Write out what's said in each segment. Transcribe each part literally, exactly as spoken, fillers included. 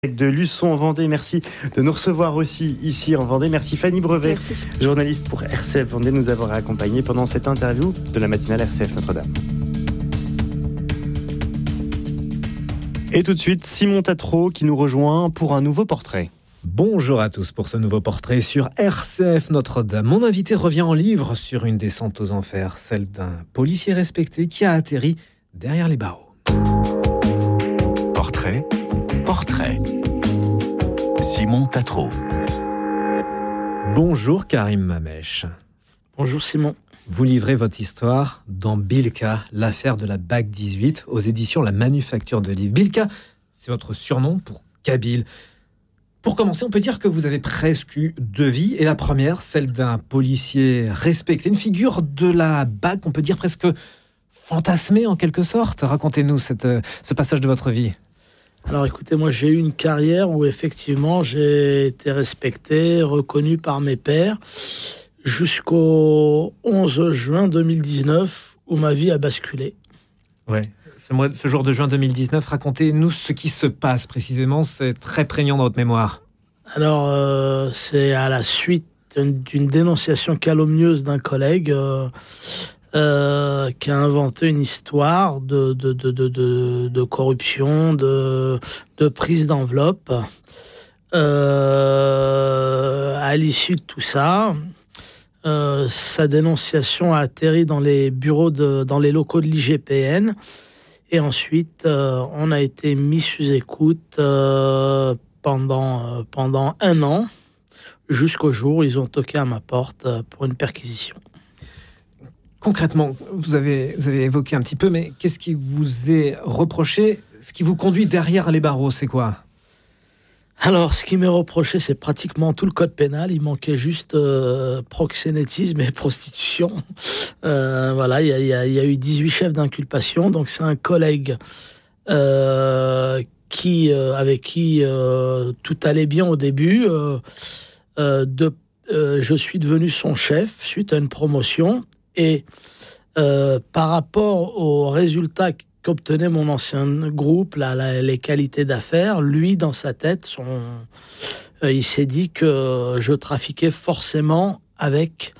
De Luçon en Vendée, merci de nous recevoir aussi ici en Vendée. Merci Fanny Brevet, merci. Journaliste pour R C F Vendée, nous avoir accompagnés pendant cette interview de la matinale R C F Notre-Dame. Et tout de suite, Simon Tatro qui nous rejoint pour un nouveau portrait. Bonjour à tous pour ce nouveau portrait sur R C F Notre-Dame. Mon invité revient en livre sur une descente aux enfers, celle d'un policier respecté qui a atterri derrière les barreaux. Portrait, portrait. Simon Tatro. Bonjour Karim Mamèche. Bonjour Simon. Vous livrez votre histoire dans Bilka, l'affaire de la bac dix-huit, aux éditions La Manufacture de Livres. Bilka, c'est votre surnom pour Kabyle. Pour commencer, on peut dire que vous avez presque eu deux vies. Et la première, celle d'un policier respecté, une figure de la bac, on peut dire presque fantasmée en quelque sorte. Racontez-nous cette, ce passage de votre vie. Alors écoutez, moi j'ai eu une carrière où effectivement j'ai été respecté, reconnu par mes pairs, jusqu'au onze juin deux mille dix-neuf où ma vie a basculé. Ouais. Ce, mois, ce jour de juin deux mille dix-neuf, racontez-nous ce qui se passe précisément, c'est très prégnant dans votre mémoire. Alors euh, c'est à la suite d'une dénonciation calomnieuse d'un collègue euh, Euh, qui a inventé une histoire de, de, de, de, de, de corruption, de, de prise d'enveloppe. Euh, à l'issue de tout ça, euh, sa dénonciation a atterri dans les bureaux, de, dans les locaux de l'I G P N. Et ensuite, euh, on a été mis sous écoute euh, pendant, euh, pendant un an, jusqu'au jour où ils ont toqué à ma porte pour une perquisition. Concrètement, vous avez, vous avez évoqué un petit peu, mais qu'est-ce qui vous est reproché ? Ce qui vous conduit derrière les barreaux, c'est quoi ? Alors, ce qui m'est reproché, c'est pratiquement tout le code pénal. Il manquait juste euh, proxénétisme et prostitution. Euh, voilà, il y a, y a, y a eu dix-huit chefs d'inculpation. Donc, c'est un collègue euh, qui, euh, avec qui euh, tout allait bien au début. Euh, euh, de, euh, je suis devenu son chef suite à une promotion. Et euh, par rapport aux résultats qu'obtenait mon ancien groupe, là, là, les qualités d'affaires, lui, dans sa tête, son, euh, il s'est dit que je trafiquais forcément avec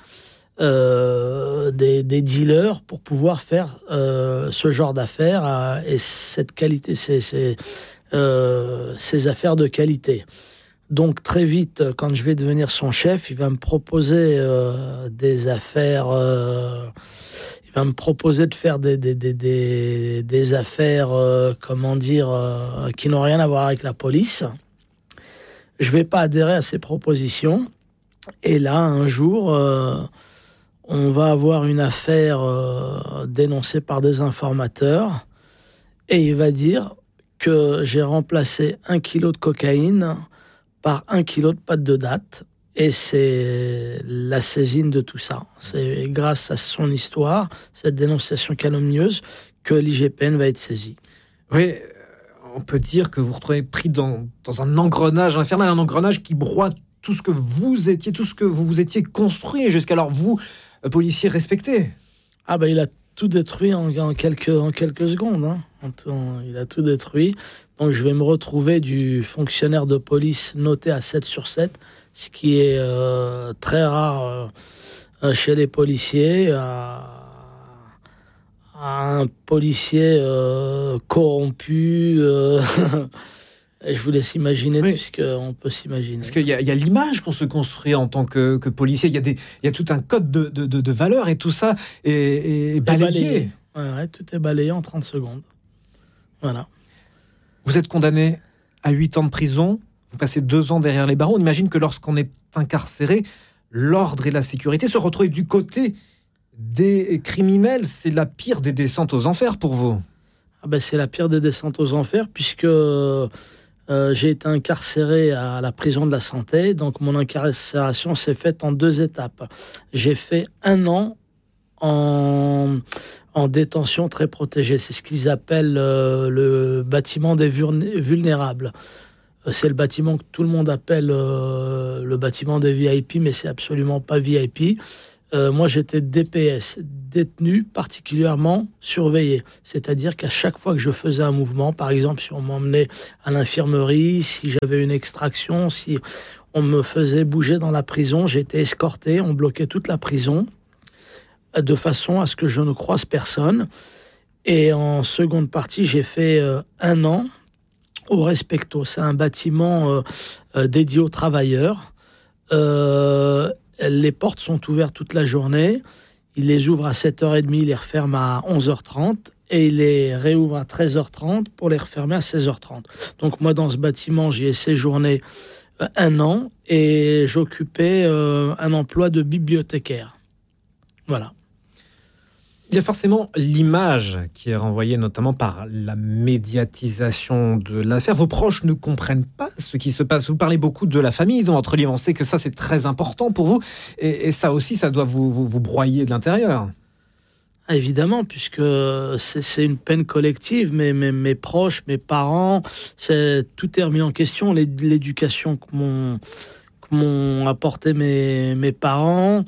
euh, des, des dealers pour pouvoir faire euh, ce genre d'affaires euh, et cette qualité, ces, ces, euh, ces affaires de qualité. Donc très vite, quand je vais devenir son chef, il va me proposer euh, des affaires. Euh, il va me proposer de faire des des des des, des affaires, euh, comment dire, euh, qui n'ont rien à voir avec la police. Je vais pas adhérer à ses propositions. Et là, un jour, euh, on va avoir une affaire euh, dénoncée par des informateurs, et il va dire que j'ai remplacé un kilo de cocaïne par un kilo de pâte de date, et c'est la saisine de tout ça. C'est grâce à son histoire, cette dénonciation calomnieuse, que l'I G P N va être saisie. Oui, on peut dire que vous vous retrouvez pris dans, dans un engrenage infernal, un engrenage qui broie tout ce que vous étiez, tout ce que vous vous étiez construit jusqu'alors, vous, policier respecté. Ah ben, il a tout détruit en, en, quelques, en quelques secondes. Hein. Il a tout détruit. Donc, je vais me retrouver du fonctionnaire de police noté à sept sur sept, ce qui est euh, très rare euh, chez les policiers, à, à un policier euh, corrompu. Euh, et je vous laisse imaginer oui. Tout ce qu'on peut s'imaginer. Parce qu'il y a, il y a l'image qu'on se construit en tant que, que policier. Il y a, des, il y a tout un code de, de, de, de valeurs et tout ça est, est balayé. balayé. Ouais, ouais, tout est balayé en trente secondes. Voilà. Vous êtes condamné à huit ans de prison, vous passez deux ans derrière les barreaux. On imagine que lorsqu'on est incarcéré, l'ordre et la sécurité se retrouvent du côté des criminels. C'est la pire des descentes aux enfers pour vous. Ah ben, c'est la pire des descentes aux enfers, puisque euh, j'ai été incarcéré à la prison de la Santé. Donc mon incarcération s'est faite en deux étapes. J'ai fait un an en... en détention très protégée. C'est ce qu'ils appellent euh, le bâtiment des vulnérables. C'est le bâtiment que tout le monde appelle euh, le bâtiment des V I P, mais c'est absolument pas V I P. Euh, moi, j'étais D P S, détenu particulièrement surveillé. C'est-à-dire qu'à chaque fois que je faisais un mouvement, par exemple, si on m'emmenait à l'infirmerie, si j'avais une extraction, si on me faisait bouger dans la prison, j'étais escorté, on bloquait toute la prison, de façon à ce que je ne croise personne. Et en seconde partie, j'ai fait euh, un an au Respecto. C'est un bâtiment euh, euh, dédié aux travailleurs. Euh, les portes sont ouvertes toute la journée. Il les ouvre à sept heures trente, il les referme à onze heures trente et il les réouvre à treize heures trente pour les refermer à seize heures trente. Donc moi, dans ce bâtiment, j'y ai séjourné euh, un an et j'occupais euh, un emploi de bibliothécaire. Voilà. Il y a forcément l'image qui est renvoyée notamment par la médiatisation de l'affaire. Vos proches ne comprennent pas ce qui se passe. Vous parlez beaucoup de la famille dans votre livre. On sait que ça, c'est très important pour vous. Et, et ça aussi, ça doit vous, vous, vous broyer de l'intérieur. Ah, évidemment, puisque c'est, c'est une peine collective. Mes, mes, mes proches, mes parents, c'est, tout est remis en question. L'éducation que mon... m'ont apporté mes, mes parents,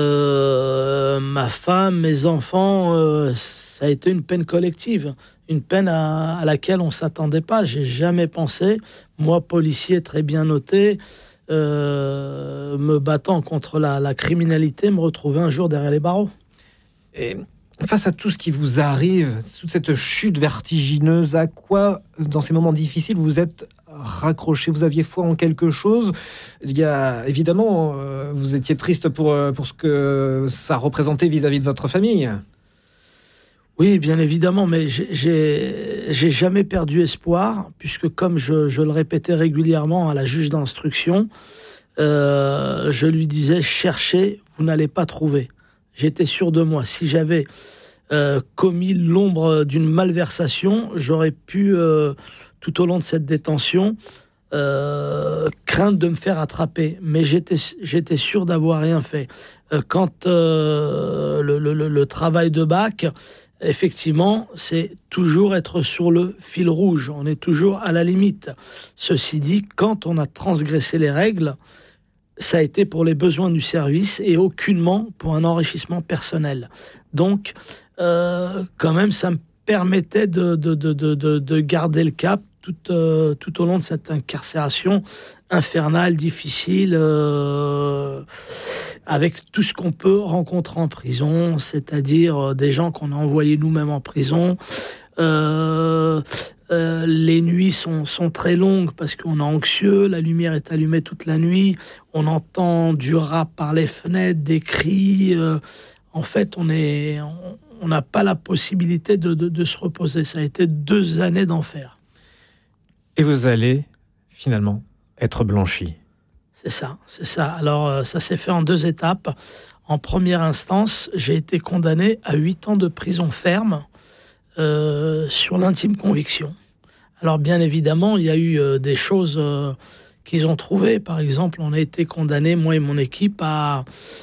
euh, ma femme, mes enfants, euh, ça a été une peine collective, une peine à, à laquelle on ne s'attendait pas. J'ai jamais pensé, moi, policier très bien noté, euh, me battant contre la, la criminalité, me retrouver un jour derrière les barreaux. Et face à tout ce qui vous arrive, toute cette chute vertigineuse, à quoi, dans ces moments difficiles, vous êtes raccroché? Vous aviez foi en quelque chose? Il y a évidemment, euh, vous étiez triste pour, pour ce que ça représentait vis-à-vis de votre famille. Oui, bien évidemment, mais j'ai, j'ai, j'ai jamais perdu espoir, puisque comme je, je le répétais régulièrement à la juge d'instruction, euh, je lui disais, cherchez, vous n'allez pas trouver. J'étais sûr de moi. Si j'avais euh, commis l'ombre d'une malversation, j'aurais pu, euh, tout au long de cette détention, euh, craindre de me faire attraper. Mais j'étais, j'étais sûr d'avoir rien fait. Euh, quand euh, le, le, le travail de bac, effectivement, c'est toujours être sur le fil rouge. On est toujours à la limite. Ceci dit, quand on a transgressé les règles, ça a été pour les besoins du service et aucunement pour un enrichissement personnel. Donc, euh, quand même, ça me permettait de, de, de, de, de garder le cap tout, euh, tout au long de cette incarcération infernale, difficile, euh, avec tout ce qu'on peut rencontrer en prison, c'est-à-dire des gens qu'on a envoyés nous-mêmes en prison. Euh, Euh, les nuits sont, sont très longues parce qu'on est anxieux, la lumière est allumée toute la nuit, on entend du rap par les fenêtres, des cris. Euh, en fait, on est, on n'a pas la possibilité de, de, de se reposer. Ça a été deux années d'enfer. Et vous allez finalement être blanchi. C'est ça, c'est ça. Alors, ça s'est fait en deux étapes. En première instance, j'ai été condamné à huit ans de prison ferme. Euh, sur l'intime conviction. Alors bien évidemment, il y a eu euh, des choses euh, qu'ils ont trouvées. Par exemple, on a été condamné, moi et mon équipe, à,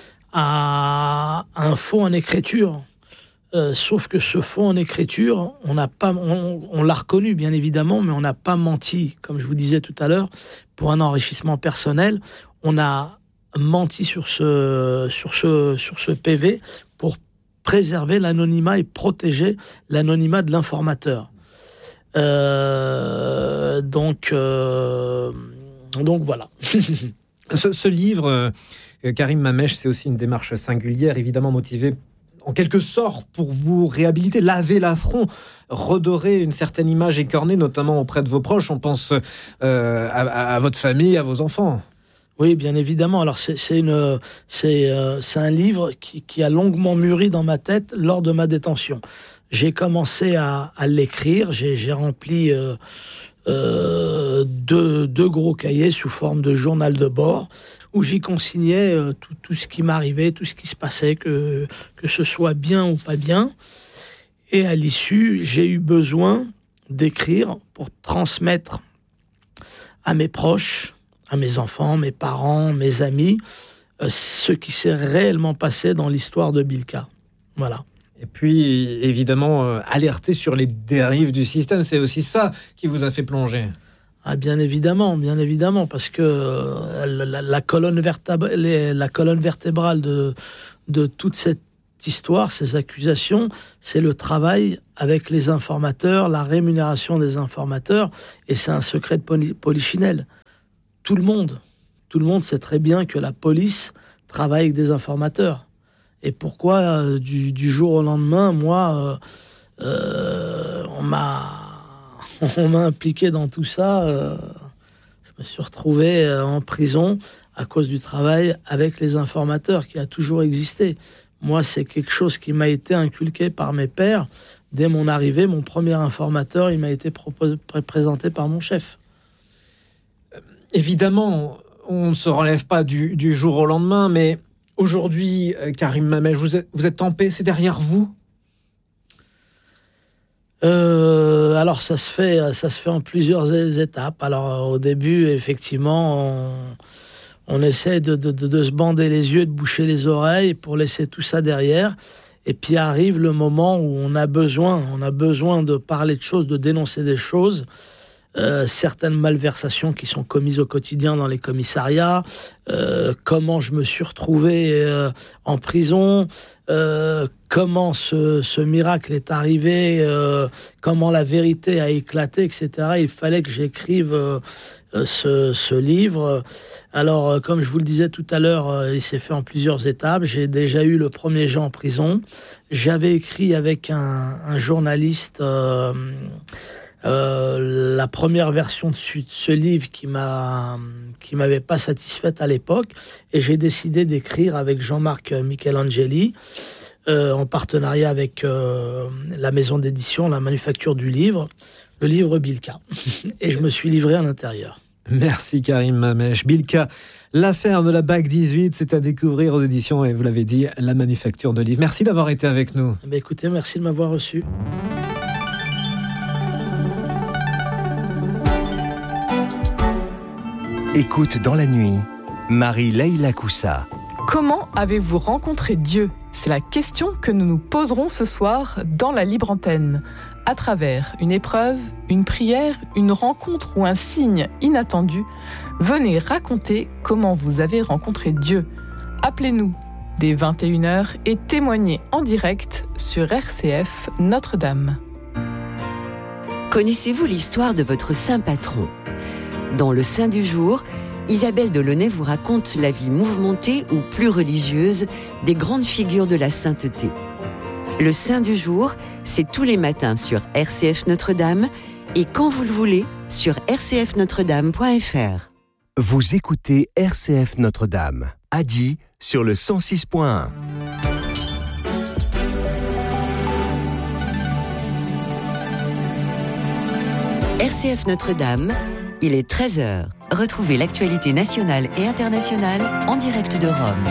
à un faux en écriture. Euh, sauf que ce faux en écriture, on n'a pas, on, on l'a reconnu bien évidemment, mais on n'a pas menti, comme je vous disais tout à l'heure, pour un enrichissement personnel. On a menti sur ce, sur ce, sur ce P V pour préserver l'anonymat et protéger l'anonymat de l'informateur. Euh, donc, euh, donc voilà. ce, ce livre, euh, Karim Mamech, c'est aussi une démarche singulière, évidemment motivée en quelque sorte pour vous réhabiliter, laver l'affront, redorer une certaine image écornée, notamment auprès de vos proches. On pense euh, à, à votre famille, à vos enfants. Oui, bien évidemment. Alors, c'est, c'est, une, c'est, euh, c'est un livre qui, qui a longuement mûri dans ma tête lors de ma détention. J'ai commencé à, à l'écrire. J'ai, j'ai rempli euh, euh, deux, deux gros cahiers sous forme de journal de bord où j'y consignais euh, tout, tout ce qui m'arrivait, tout ce qui se passait, que, que ce soit bien ou pas bien. Et à l'issue, j'ai eu besoin d'écrire pour transmettre à mes proches, à mes enfants, mes parents, mes amis, euh, ce qui s'est réellement passé dans l'histoire de Bilka. Voilà. Et puis, évidemment, euh, alerter sur les dérives du système, c'est aussi ça qui vous a fait plonger. Ah, bien évidemment, bien évidemment, parce que euh, la, la, colonne vertébrale, la colonne vertébrale de, de toute cette histoire, ces accusations, c'est le travail avec les informateurs, la rémunération des informateurs, et c'est un secret de poli- polichinelle. Tout le monde, tout le monde sait très bien que la police travaille avec des informateurs. Et pourquoi, euh, du, du jour au lendemain, moi, euh, euh, on m'a... On m'a impliqué dans tout ça. Euh, je me suis retrouvé euh, en prison à cause du travail avec les informateurs qui a toujours existé. Moi, c'est quelque chose qui m'a été inculqué par mes pères. Dès mon arrivée, mon premier informateur, il m'a été proposé, présenté par mon chef. Évidemment, on ne se relève pas du, du jour au lendemain, mais aujourd'hui, Karim Mamej, vous êtes, vous êtes en paix, c'est derrière vous ? Euh, alors ça se fait, ça se fait en plusieurs étapes. Alors au début, effectivement, on, on essaie de, de, de, de se bander les yeux, de boucher les oreilles pour laisser tout ça derrière. Et puis arrive le moment où on a besoin, on a besoin de parler de choses, de dénoncer des choses. Euh, certaines malversations qui sont commises au quotidien dans les commissariats, euh, comment je me suis retrouvé euh, en prison, euh, comment ce, ce miracle est arrivé, euh, comment la vérité a éclaté, et cetera. Il fallait que j'écrive euh, ce, ce livre. Alors, euh, comme je vous le disais tout à l'heure, euh, il s'est fait en plusieurs étapes. J'ai déjà eu le premier jet en prison. J'avais écrit avec un, un journaliste... Euh, Euh, la première version de ce livre qui m'a qui m'avait pas satisfaite à l'époque, et j'ai décidé d'écrire avec Jean-Marc Michelangeli euh, en partenariat avec euh, la maison d'édition, la Manufacture du Livre, le livre Bilka. Et je me suis livré à l'intérieur. Merci Karim Mamej. Bilka, l'affaire de la bac dix-huit, c'est à découvrir aux éditions, et vous l'avez dit, la Manufacture de Livre. Merci d'avoir été avec nous. Eh bien, écoutez, merci de m'avoir reçu. Écoute dans la nuit, Marie-Leila Coussa. Comment avez-vous rencontré Dieu ? C'est la question que nous nous poserons ce soir dans la Libre Antenne. À travers une épreuve, une prière, une rencontre ou un signe inattendu, venez raconter comment vous avez rencontré Dieu. Appelez-nous dès vingt et une heures et témoignez en direct sur R C F Notre-Dame. Connaissez-vous l'histoire de votre saint patron ? Dans le Saint du jour, Isabelle Delaunay vous raconte la vie mouvementée ou plus religieuse des grandes figures de la sainteté. Le Saint du jour, c'est tous les matins sur R C F Notre-Dame et quand vous le voulez sur r c f notre dame point f r. Vous écoutez R C F Notre-Dame, à Die sur le cent six point un. R C F Notre-Dame, il est treize heures. Retrouvez l'actualité nationale et internationale en direct de Rome.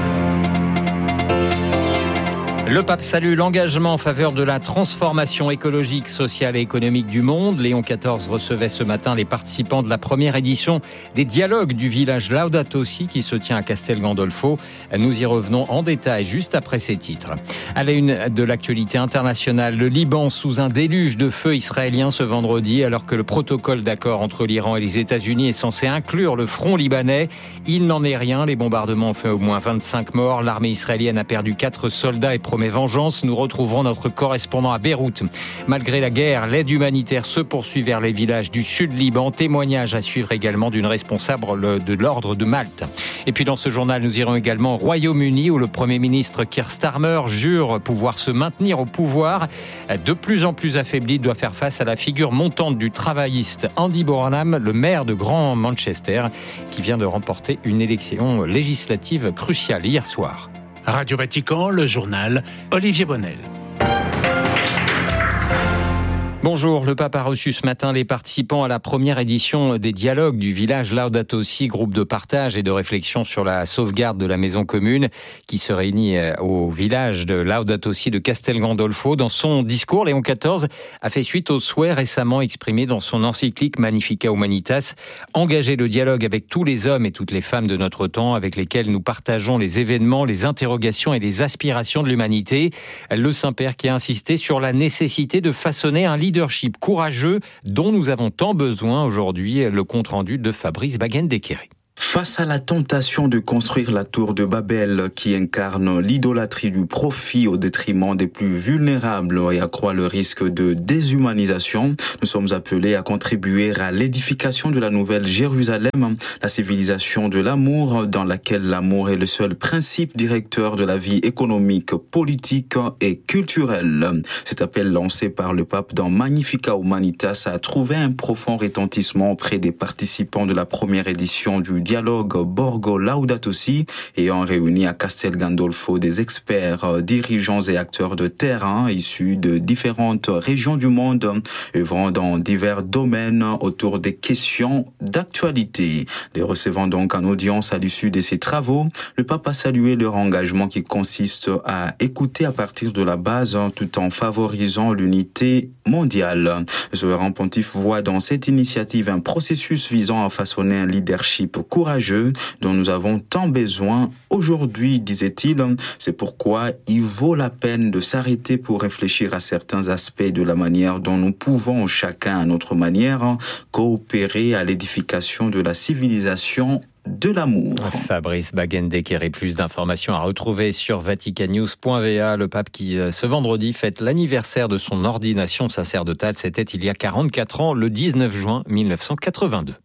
Le pape salue l'engagement en faveur de la transformation écologique, sociale et économique du monde. Léon quatorze recevait ce matin les participants de la première édition des dialogues du village Laudato Si qui se tient à Castel Gandolfo. Nous y revenons en détail juste après ces titres. À la une de l'actualité internationale, le Liban sous un déluge de feu israélien ce vendredi, alors que le protocole d'accord entre l'Iran et les États-Unis est censé inclure le front libanais. Il n'en est rien. Les bombardements ont fait au moins vingt-cinq morts. L'armée israélienne a perdu quatre soldats et promet vengeance. Nous retrouverons notre correspondant à Beyrouth. Malgré la guerre, l'aide humanitaire se poursuit vers les villages du sud Liban. Témoignage à suivre également d'une responsable de l'ordre de Malte. Et puis dans ce journal, nous irons également au Royaume-Uni où le Premier ministre Keir Starmer jure pouvoir se maintenir au pouvoir. De plus en plus affaibli, doit faire face à la figure montante du travailliste Andy Burnham, le maire de Grand Manchester, qui vient de remporter une élection législative cruciale hier soir. Radio Vatican, le journal, Olivier Bonnel. Bonjour, le pape a reçu ce matin les participants à la première édition des dialogues du village Laudato Si, groupe de partage et de réflexion sur la sauvegarde de la maison commune qui se réunit au village de Laudato Si de Castel Gandolfo. Dans son discours, Léon quatorze a fait suite aux souhaits récemment exprimés dans son encyclique Magnificat Humanitas, engager le dialogue avec tous les hommes et toutes les femmes de notre temps avec lesquels nous partageons les événements, les interrogations et les aspirations de l'humanité. Le Saint-Père qui a insisté sur la nécessité de façonner un leadership leadership courageux dont nous avons tant besoin aujourd'hui. Le compte-rendu de Fabrice Baguen-Dequéry. Face à la tentation de construire la tour de Babel qui incarne l'idolâtrie du profit au détriment des plus vulnérables et accroît le risque de déshumanisation, nous sommes appelés à contribuer à l'édification de la nouvelle Jérusalem, la civilisation de l'amour dans laquelle l'amour est le seul principe directeur de la vie économique, politique et culturelle. Cet appel lancé par le pape dans Magnificat Humanitas a trouvé un profond retentissement auprès des participants de la première édition du dialogue Borgo Laudato Si, ayant réuni à Castel Gandolfo des experts, dirigeants et acteurs de terrain issus de différentes régions du monde, œuvrant dans divers domaines autour des questions d'actualité. Les recevant donc en audience à l'issue de ces travaux, le pape a salué leur engagement qui consiste à écouter à partir de la base tout en favorisant l'unité mondiale. Le souverain pontife voit dans cette initiative un processus visant à façonner un leadership courageux dont nous avons tant besoin aujourd'hui, disait-il. C'est pourquoi il vaut la peine de s'arrêter pour réfléchir à certains aspects de la manière dont nous pouvons, chacun à notre manière, coopérer à l'édification de la civilisation de l'amour. Fabrice Baguen-Dequéry, plus d'informations à retrouver sur vaticannews point v a. Le pape qui, ce vendredi, fête l'anniversaire de son ordination sacerdotale. C'était il y a quarante-quatre ans, le dix-neuf juin mille neuf cent quatre-vingt-deux.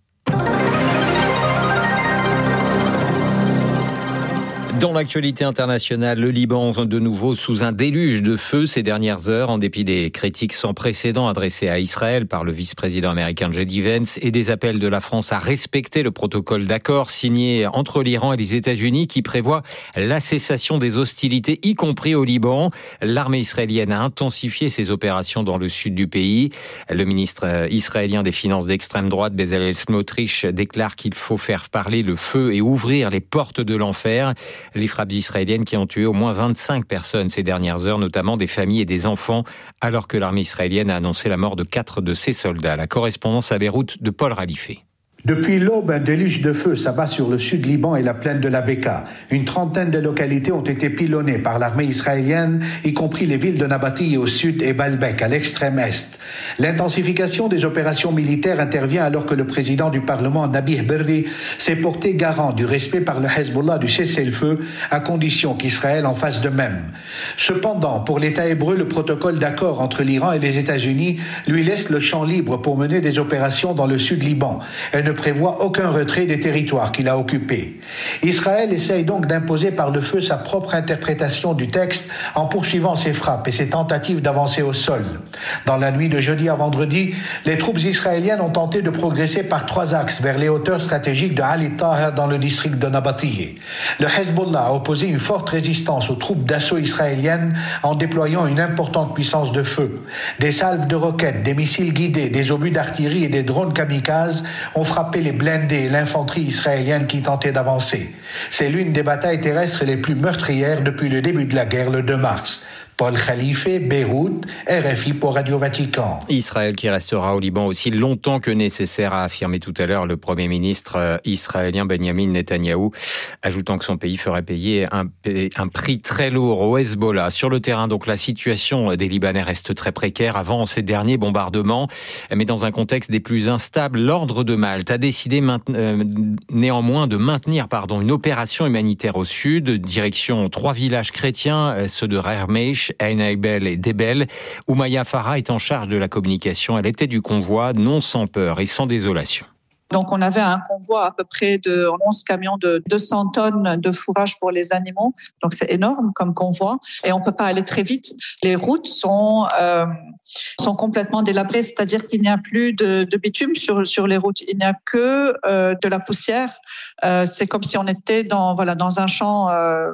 Dans l'actualité internationale, le Liban de nouveau sous un déluge de feu ces dernières heures, en dépit des critiques sans précédent adressées à Israël par le vice-président américain J D Vance et des appels de la France à respecter le protocole d'accord signé entre l'Iran et les États-Unis qui prévoit la cessation des hostilités, y compris au Liban. L'armée israélienne a intensifié ses opérations dans le sud du pays. Le ministre israélien des Finances d'extrême droite, Bezalel Smotrich, déclare qu'il faut faire parler le feu et ouvrir les portes de l'enfer. Les frappes israéliennes qui ont tué au moins vingt-cinq personnes ces dernières heures, notamment des familles et des enfants, alors que l'armée israélienne a annoncé la mort de quatre de ses soldats. La correspondance à Beyrouth de Paul Ralifé. Depuis l'aube, un déluge de feu s'abat sur le sud Liban et la plaine de la Beka. Une trentaine de localités ont été pilonnées par l'armée israélienne, y compris les villes de Nabatieh au sud et Baalbek à l'extrême est. L'intensification des opérations militaires intervient alors que le président du Parlement, Nabih Berri, s'est porté garant du respect par le Hezbollah du cessez-le-feu, à condition qu'Israël en fasse de même. Cependant, pour l'État hébreu, le protocole d'accord entre l'Iran et les États-Unis lui laisse le champ libre pour mener des opérations dans le sud Liban. Elle ne prévoit aucun retrait des territoires qu'il a occupés. Israël essaye donc d'imposer par le feu sa propre interprétation du texte en poursuivant ses frappes et ses tentatives d'avancer au sol. Dans la nuit de jeudi à vendredi, les troupes israéliennes ont tenté de progresser par trois axes vers les hauteurs stratégiques de Ali Taher dans le district de Nabatieh. Le Hezbollah a opposé une forte résistance aux troupes d'assaut israéliennes en déployant une importante puissance de feu. Des salves de roquettes, des missiles guidés, des obus d'artillerie et des drones kamikazes ont frappé les blindés et l'infanterie israélienne qui tentait d'avancer. C'est l'une des batailles terrestres les plus meurtrières depuis le début de la guerre le deux mars. Paul Khalife, Beyrouth, R F I pour Radio Vatican. Israël qui restera au Liban aussi longtemps que nécessaire, a affirmé tout à l'heure le Premier ministre israélien Benjamin Netanyahou, ajoutant que son pays ferait payer un, un prix très lourd au Hezbollah. Sur le terrain, donc, la situation des Libanais reste très précaire avant ces derniers bombardements, mais dans un contexte des plus instables, l'Ordre de Malte a décidé mainte, euh, néanmoins de maintenir pardon, une opération humanitaire au sud, direction trois villages chrétiens, ceux de Rermeish, Ain Aibel et Debel. Oumaya Farah est en charge de la communication. Elle était du convoi, non sans peur et sans désolation. Donc, on avait un convoi à peu près de onze camions de deux cents tonnes de fourrage pour les animaux. Donc, c'est énorme comme convoi. Et on peut pas aller très vite. Les routes sont, euh, sont complètement délabrées. C'est-à-dire qu'il n'y a plus de, de bitume sur, sur les routes. Il n'y a que euh, de la poussière. Euh, c'est comme si on était dans, voilà, dans un champ, euh,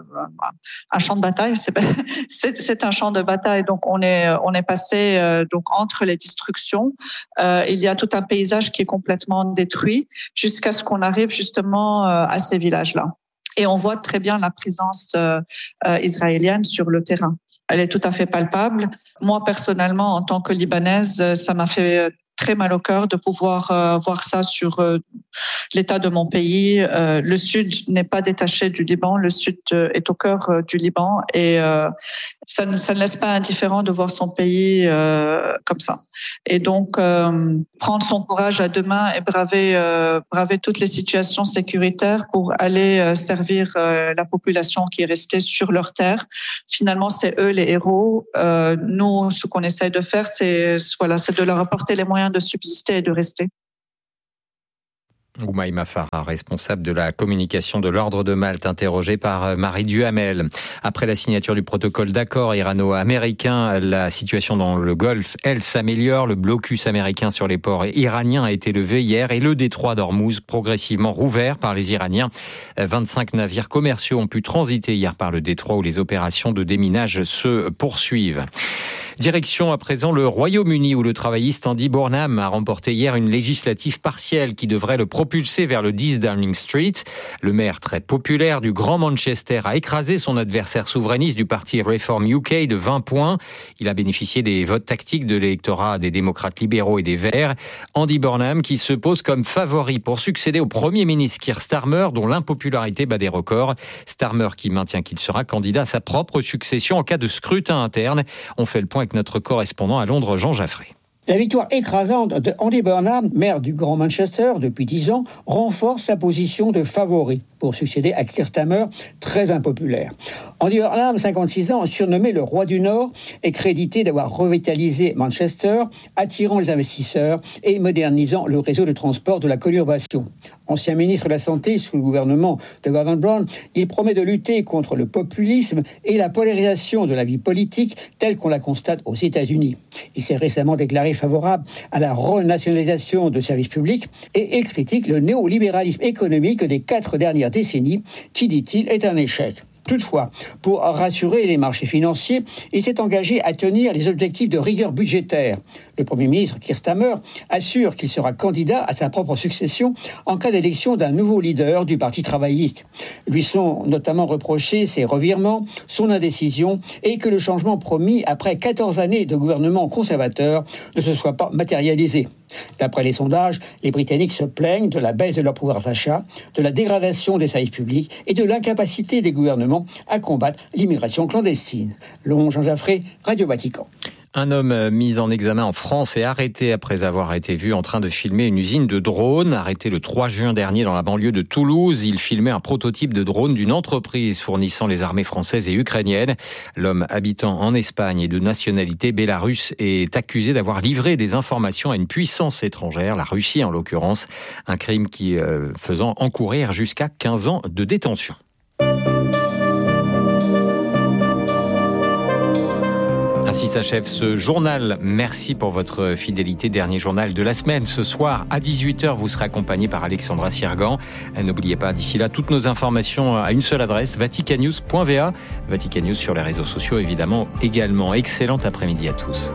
un champ de bataille. C'est, c'est, c'est un champ de bataille. Donc, on est, on est passé, euh, donc, entre les destructions. Euh, il y a tout un paysage qui est complètement détruit, jusqu'à ce qu'on arrive justement à ces villages-là. Et on voit très bien la présence euh, euh, israélienne sur le terrain. Elle est tout à fait palpable. Moi, personnellement, en tant que Libanaise, ça m'a fait très mal au cœur de pouvoir euh, voir ça sur euh, l'état de mon pays. Euh, le Sud n'est pas détaché du Liban, le Sud euh, est au cœur euh, du Liban et euh, ça, ne, ça ne laisse pas indifférent de voir son pays euh, comme ça. Et donc, euh, prendre son courage à deux mains et braver, euh, braver toutes les situations sécuritaires pour aller euh, servir euh, la population qui est restée sur leur terre. Finalement, c'est eux les héros. Euh, nous, ce qu'on essaye de faire, c'est, voilà, c'est de leur apporter les moyens de subsister et de rester. Oumaima Farah, responsable de la communication de l'Ordre de Malte, interrogée par Marie Duhamel. Après la signature du protocole d'accord irano-américain, la situation dans le Golfe, elle, s'améliore. Le blocus américain sur les ports iraniens a été levé hier et le détroit d'Ormuz progressivement rouvert par les Iraniens. vingt-cinq navires commerciaux ont pu transiter hier par le détroit où les opérations de déminage se poursuivent. Direction à présent le Royaume-Uni où le travailliste Andy Burnham a remporté hier une législative partielle qui devrait le propulser vers le dix Downing Street. Le maire très populaire du Grand Manchester a écrasé son adversaire souverainiste du parti Reform U K de vingt points. Il a bénéficié des votes tactiques de l'électorat des démocrates libéraux et des Verts. Andy Burnham qui se pose comme favori pour succéder au Premier ministre Keir Starmer dont l'impopularité bat des records. Starmer qui maintient qu'il sera candidat à sa propre succession en cas de scrutin interne. On fait le point avec notre correspondant à Londres, Jean Jaffré. La victoire écrasante de Andy Burnham, maire du Grand Manchester depuis dix ans, renforce sa position de favori pour succéder à Keir Starmer, très impopulaire. Andy Burnham, cinquante-six ans, surnommé le roi du Nord, est crédité d'avoir revitalisé Manchester, attirant les investisseurs et modernisant le réseau de transport de la conurbation. Ancien ministre de la Santé sous le gouvernement de Gordon Brown, il promet de lutter contre le populisme et la polarisation de la vie politique telle qu'on la constate aux États-Unis. Il s'est récemment déclaré favorable à la renationalisation de services publics et il critique le néolibéralisme économique des quatre dernières décennies qui, dit-il, est un échec. Toutefois, pour rassurer les marchés financiers, il s'est engagé à tenir les objectifs de rigueur budgétaire. Le Premier ministre Keir Starmer assure qu'il sera candidat à sa propre succession en cas d'élection d'un nouveau leader du Parti travailliste. Lui sont notamment reprochés ses revirements, son indécision et que le changement promis après quatorze années de gouvernement conservateur ne se soit pas matérialisé. D'après les sondages, les Britanniques se plaignent de la baisse de leur pouvoir d'achat, de la dégradation des services publics et de l'incapacité des gouvernements à combattre l'immigration clandestine. Long Jean Jaffré, Radio Vatican. Un homme mis en examen en France est arrêté après avoir été vu en train de filmer une usine de drones. Arrêté le trois juin dernier dans la banlieue de Toulouse, il filmait un prototype de drone d'une entreprise fournissant les armées françaises et ukrainiennes. L'homme habitant en Espagne et de nationalité bélarusse est accusé d'avoir livré des informations à une puissance étrangère, la Russie en l'occurrence, un crime qui euh, faisant encourir jusqu'à quinze ans de détention. Ainsi s'achève ce journal. Merci pour votre fidélité. Dernier journal de la semaine. Ce soir, à dix-huit heures, vous serez accompagné par Alexandra Sirgan. N'oubliez pas, d'ici là, toutes nos informations à une seule adresse, vaticannews point v a. Vatican News sur les réseaux sociaux, évidemment, également. Excellent après-midi à tous.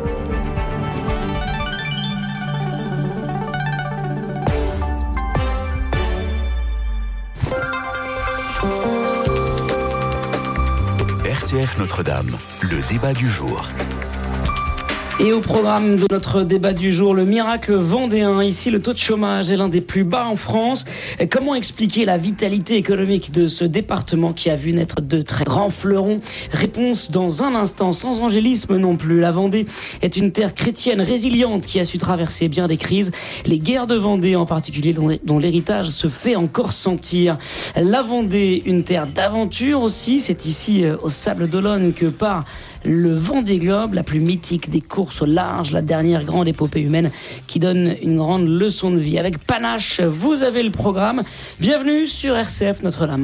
R C F Notre-Dame, le débat du jour. Et au programme de notre débat du jour, le miracle vendéen. Ici, le taux de chômage est l'un des plus bas en France. Et comment expliquer la vitalité économique de ce département qui a vu naître de très grands fleurons? Réponse dans un instant, sans angélisme non plus. La Vendée est une terre chrétienne résiliente qui a su traverser bien des crises. Les guerres de Vendée en particulier, dont, dont l'héritage se fait encore sentir. La Vendée, une terre d'aventure aussi. C'est ici, au Sable d'Olonne, que part le Vendée Globe, la plus mythique des courses au large, la dernière grande épopée humaine qui donne une grande leçon de vie. Avec panache, vous avez le programme. Bienvenue sur R C F Notre-Dame.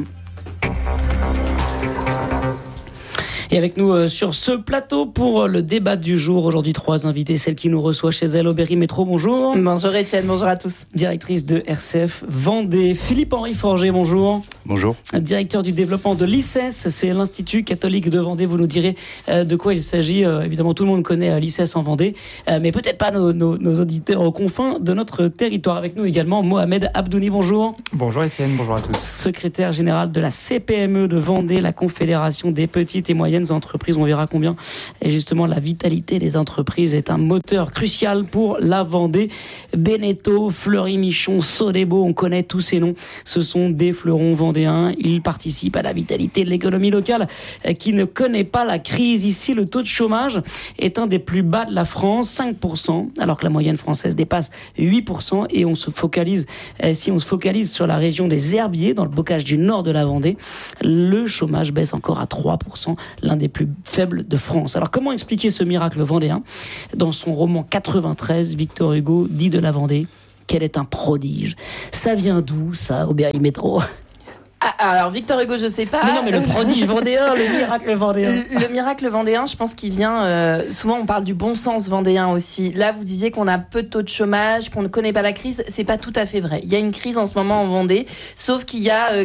Et avec nous euh, sur ce plateau pour euh, le débat du jour, aujourd'hui trois invités, celle qui nous reçoit chez elle au Berry Métro, bonjour. Bonjour Étienne, bonjour à tous. Directrice de R C F Vendée, Philippe-Henri Forger, bonjour. Bonjour. Directeur du développement de l'I C E S, c'est l'Institut catholique de Vendée, vous nous direz euh, de quoi il s'agit. Euh, évidemment, tout le monde connaît euh, l'I C E S en Vendée, euh, mais peut-être pas nos, nos, nos auditeurs aux confins de notre territoire. Avec nous également Mohamed Abdouni, bonjour. Bonjour Étienne, bonjour à tous. Secrétaire général de la C P M E de Vendée, la Confédération des petites et moyennes moyennes entreprises. On verra combien. Et justement, la vitalité des entreprises est un moteur crucial pour la Vendée. Beneteau, Fleury-Michon, Sodebo, on connaît tous ces noms. Ce sont des fleurons vendéens. Ils participent à la vitalité de l'économie locale qui ne connaît pas la crise. Ici, le taux de chômage est un des plus bas de la France, cinq pour cent, alors que la moyenne française dépasse huit pour cent. Et on se focalise, si on se focalise sur la région des Herbiers, dans le bocage du nord de la Vendée, le chômage baisse encore à trois pour cent, l'un des plus faibles de France. Alors comment expliquer ce miracle vendéen ? Dans son roman quatre-vingt-treize, Victor Hugo dit de la Vendée qu'elle est un prodige. Ça vient d'où, ça, au Berry Métro ? Ah, alors Victor Hugo, je sais pas. Mais non, mais le prodige vendéen, le miracle vendéen. Le, le miracle vendéen, je pense qu'il vient. Euh, souvent, on parle du bon sens vendéen aussi. Là, vous disiez qu'on a peu de taux de chômage, qu'on ne connaît pas la crise. C'est pas tout à fait vrai. Il y a une crise en ce moment en Vendée, sauf qu'il y a euh,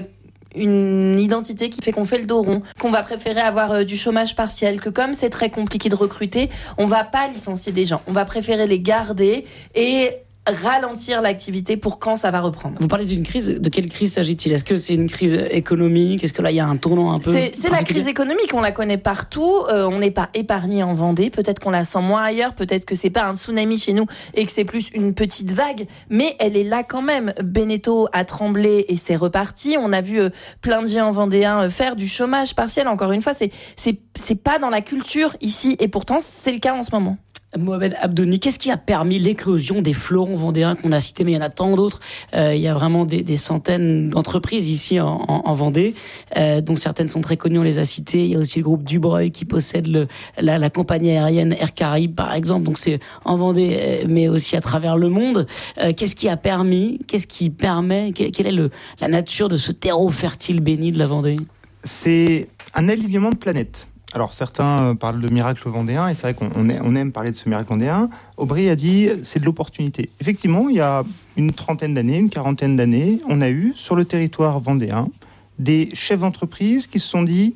une identité qui fait qu'on fait le dos rond, qu'on va préférer avoir euh, du chômage partiel, que comme c'est très compliqué de recruter, on va pas licencier des gens. On va préférer les garder et ralentir l'activité pour quand ça va reprendre. Vous parlez d'une crise, de quelle crise s'agit-il ? Est-ce que c'est une crise économique ? Est-ce que là il y a un tournant un peu C'est, c'est la crise économique, on la connaît partout, euh, on n'est pas épargné en Vendée, peut-être qu'on la sent moins ailleurs, peut-être que c'est pas un tsunami chez nous et que c'est plus une petite vague, mais elle est là quand même. Beneteau a tremblé et c'est reparti, on a vu euh, plein de géants vendéens euh, faire du chômage partiel, encore une fois, c'est, c'est, c'est pas dans la culture ici et pourtant c'est le cas en ce moment. Mohamed Abdouni, qu'est-ce qui a permis l'éclosion des fleurons vendéens qu'on a cités, mais il y en a tant d'autres. Euh, il y a vraiment des, des centaines d'entreprises ici en, en, en Vendée, euh, dont certaines sont très connues, on les a citées. Il y a aussi le groupe Dubreuil qui possède le, la, la compagnie aérienne Air Caraïbes, par exemple. Donc c'est en Vendée, mais aussi à travers le monde. Euh, qu'est-ce qui a permis, qu'est-ce qui permet, quelle est le, la nature de ce terreau fertile béni de la Vendée ? C'est un alignement de planètes. Alors certains parlent de miracle vendéen et c'est vrai qu'on on aime parler de ce miracle vendéen. Aubry a dit c'est de l'opportunité. Effectivement, il y a une trentaine d'années, une quarantaine d'années, on a eu sur le territoire vendéen des chefs d'entreprise qui se sont dit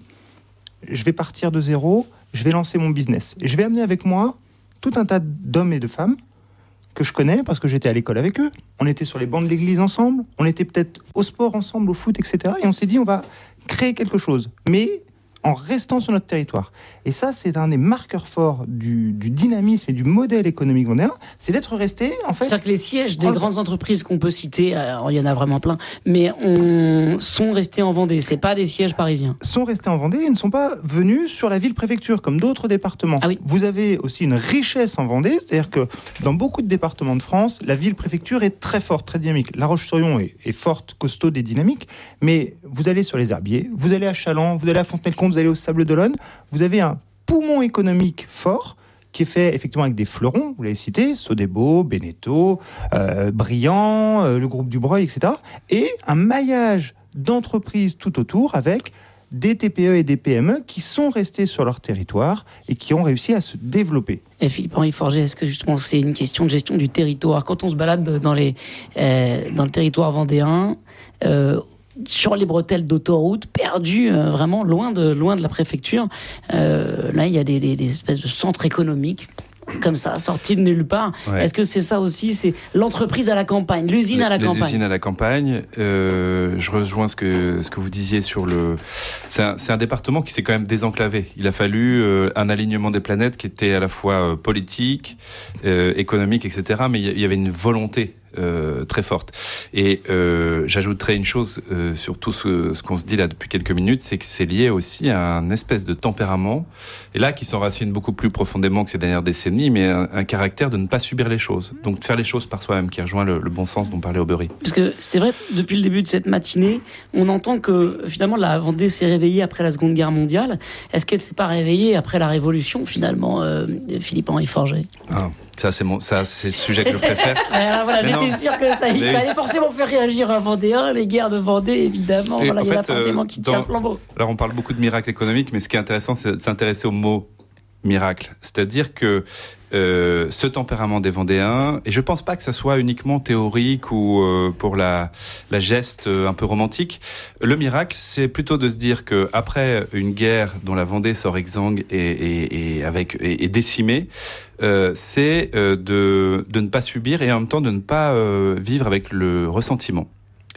je vais partir de zéro, je vais lancer mon business. Et je vais amener avec moi tout un tas d'hommes et de femmes que je connais parce que j'étais à l'école avec eux. On était sur les bancs de l'église ensemble, on était peut-être au sport ensemble, au foot, et cetera. Et on s'est dit on va créer quelque chose. Mais en restant sur notre territoire. Et ça, c'est un des marqueurs forts du, du dynamisme et du modèle économique vendéen, c'est d'être resté, en fait... C'est-à-dire que les sièges des grandes entreprises qu'on peut citer, alors il y en a vraiment plein, mais on, sont restés en Vendée, c'est pas des sièges parisiens. Sont restés en Vendée et ne sont pas venus sur la ville-préfecture, comme d'autres départements. Ah oui. Vous avez aussi une richesse en Vendée, c'est-à-dire que dans beaucoup de départements de France, la ville-préfecture est très forte, très dynamique. La Roche-sur-Yon est, est forte, costaude et dynamique, mais vous allez sur les Herbiers, vous allez à Châlons, vous allez à Fontenay-le-Comte, vous allez au Sable-d'Olonne, vous avez un poumon économique fort qui est fait effectivement avec des fleurons, vous l'avez cité, Sodebo, Beneteau, euh, Briand, euh, le groupe Dubreuil, et cetera. Et un maillage d'entreprises tout autour avec des T P E et des P M E qui sont restés sur leur territoire et qui ont réussi à se développer. Et Philippe-Henri Forget, est-ce que justement c'est une question de gestion du territoire ? Quand on se balade dans, les, euh, dans le territoire vendéen, euh, sur les bretelles d'autoroute, perdues, euh, vraiment loin de, loin de la préfecture. Euh, là, il y a des, des, des espèces de centres économiques comme ça, sortis de nulle part. Ouais. Est-ce que c'est ça aussi, c'est l'entreprise à la campagne, l'usine à la les campagne ? Les usines à la campagne. Euh, je rejoins ce que, ce que vous disiez sur le... C'est un, c'est un département qui s'est quand même désenclavé. Il a fallu euh, un alignement des planètes qui était à la fois euh, politique, euh, économique, et cetera. Mais il y avait une volonté Euh, très forte. Et euh, j'ajouterais une chose euh, sur tout ce, ce qu'on se dit là depuis quelques minutes, c'est que c'est lié aussi à un espèce de tempérament, et là qui s'enracine beaucoup plus profondément que ces dernières décennies, mais un, un caractère de ne pas subir les choses, donc de faire les choses par soi-même, qui rejoint le, le bon sens dont parlait Aubry. Parce que c'est vrai, depuis le début de cette matinée, on entend que finalement la Vendée s'est réveillée après la Seconde Guerre mondiale. Est-ce qu'elle s'est pas réveillée après la Révolution finalement, euh, Philippe-Henri Forget ? Ah. Ça, c'est mon, ça, c'est le sujet que je préfère. Alors voilà, mais j'étais non. sûr que ça, mais... ça allait forcément faire réagir un Vendéen, les guerres de Vendée, évidemment. Voilà, il y en a forcément euh, qui tient le flambeau. Alors, on parle beaucoup de miracle économique, mais ce qui est intéressant, c'est de s'intéresser au mot miracle. C'est-à-dire que euh, ce tempérament des Vendéens, et je pense pas que ça soit uniquement théorique ou euh, pour la, la geste un peu romantique. Le miracle, c'est plutôt de se dire que après une guerre dont la Vendée sort exsangue et, et, et avec et, et décimée, euh, c'est euh, de de ne pas subir et en même temps de ne pas euh, vivre avec le ressentiment.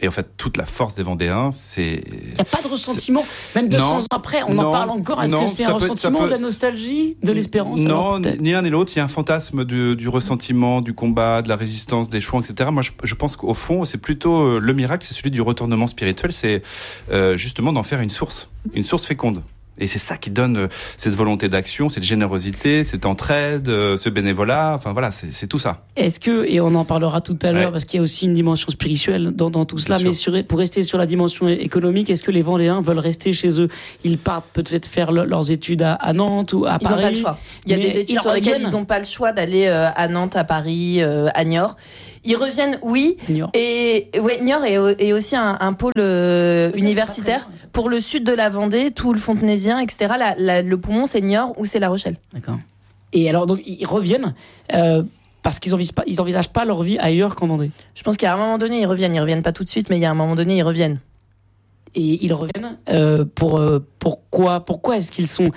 Et en fait, toute la force des Vendéens, c'est... Il n'y a pas de ressentiment, même deux cents ans après, on non, en parle encore. Est-ce non, que c'est un peut, ressentiment, peut... de la nostalgie, de l'espérance? Non, alors, ni l'un ni l'autre. Il y a un fantasme du, du ressentiment, du combat, de la résistance, des choix, et cetera. Moi, je, je pense qu'au fond, c'est plutôt euh, le miracle, c'est celui du retournement spirituel, c'est euh, justement d'en faire une source, une source féconde. Et c'est ça qui donne euh, cette volonté d'action, cette générosité, cette entraide, euh, ce bénévolat. Enfin voilà, c'est, c'est tout ça. Est-ce que, et on en parlera tout à l'heure, ouais. parce qu'il y a aussi une dimension spirituelle dans, dans tout cela, Bien mais sur, pour rester sur la dimension économique, est-ce que les Vendéens veulent rester chez eux? Ils partent peut-être faire le, leurs études à, à Nantes ou à ils Paris. Ils n'ont pas le choix. Il y a des études sur lesquelles ils n'ont pas le choix d'aller euh, à Nantes, à Paris, euh, à Niort. Ils reviennent, oui, Niort. et ouais, Niort est, est aussi un, un pôle euh, universitaire loin, en fait. Pour le sud de la Vendée, tout le Fontenaisien, et cetera. La, la, le poumon, c'est Niort ou c'est La Rochelle. D'accord. Et alors, donc, ils reviennent euh, parce qu'ils n'envisagent pas, ils envisagent pas leur vie ailleurs qu'en Vendée. Je pense qu'à un moment donné, ils reviennent. Ils reviennent pas tout de suite, mais il y a un moment donné, ils reviennent. Et ils reviennent euh, pour euh, pourquoi pourquoi est-ce qu'ils sont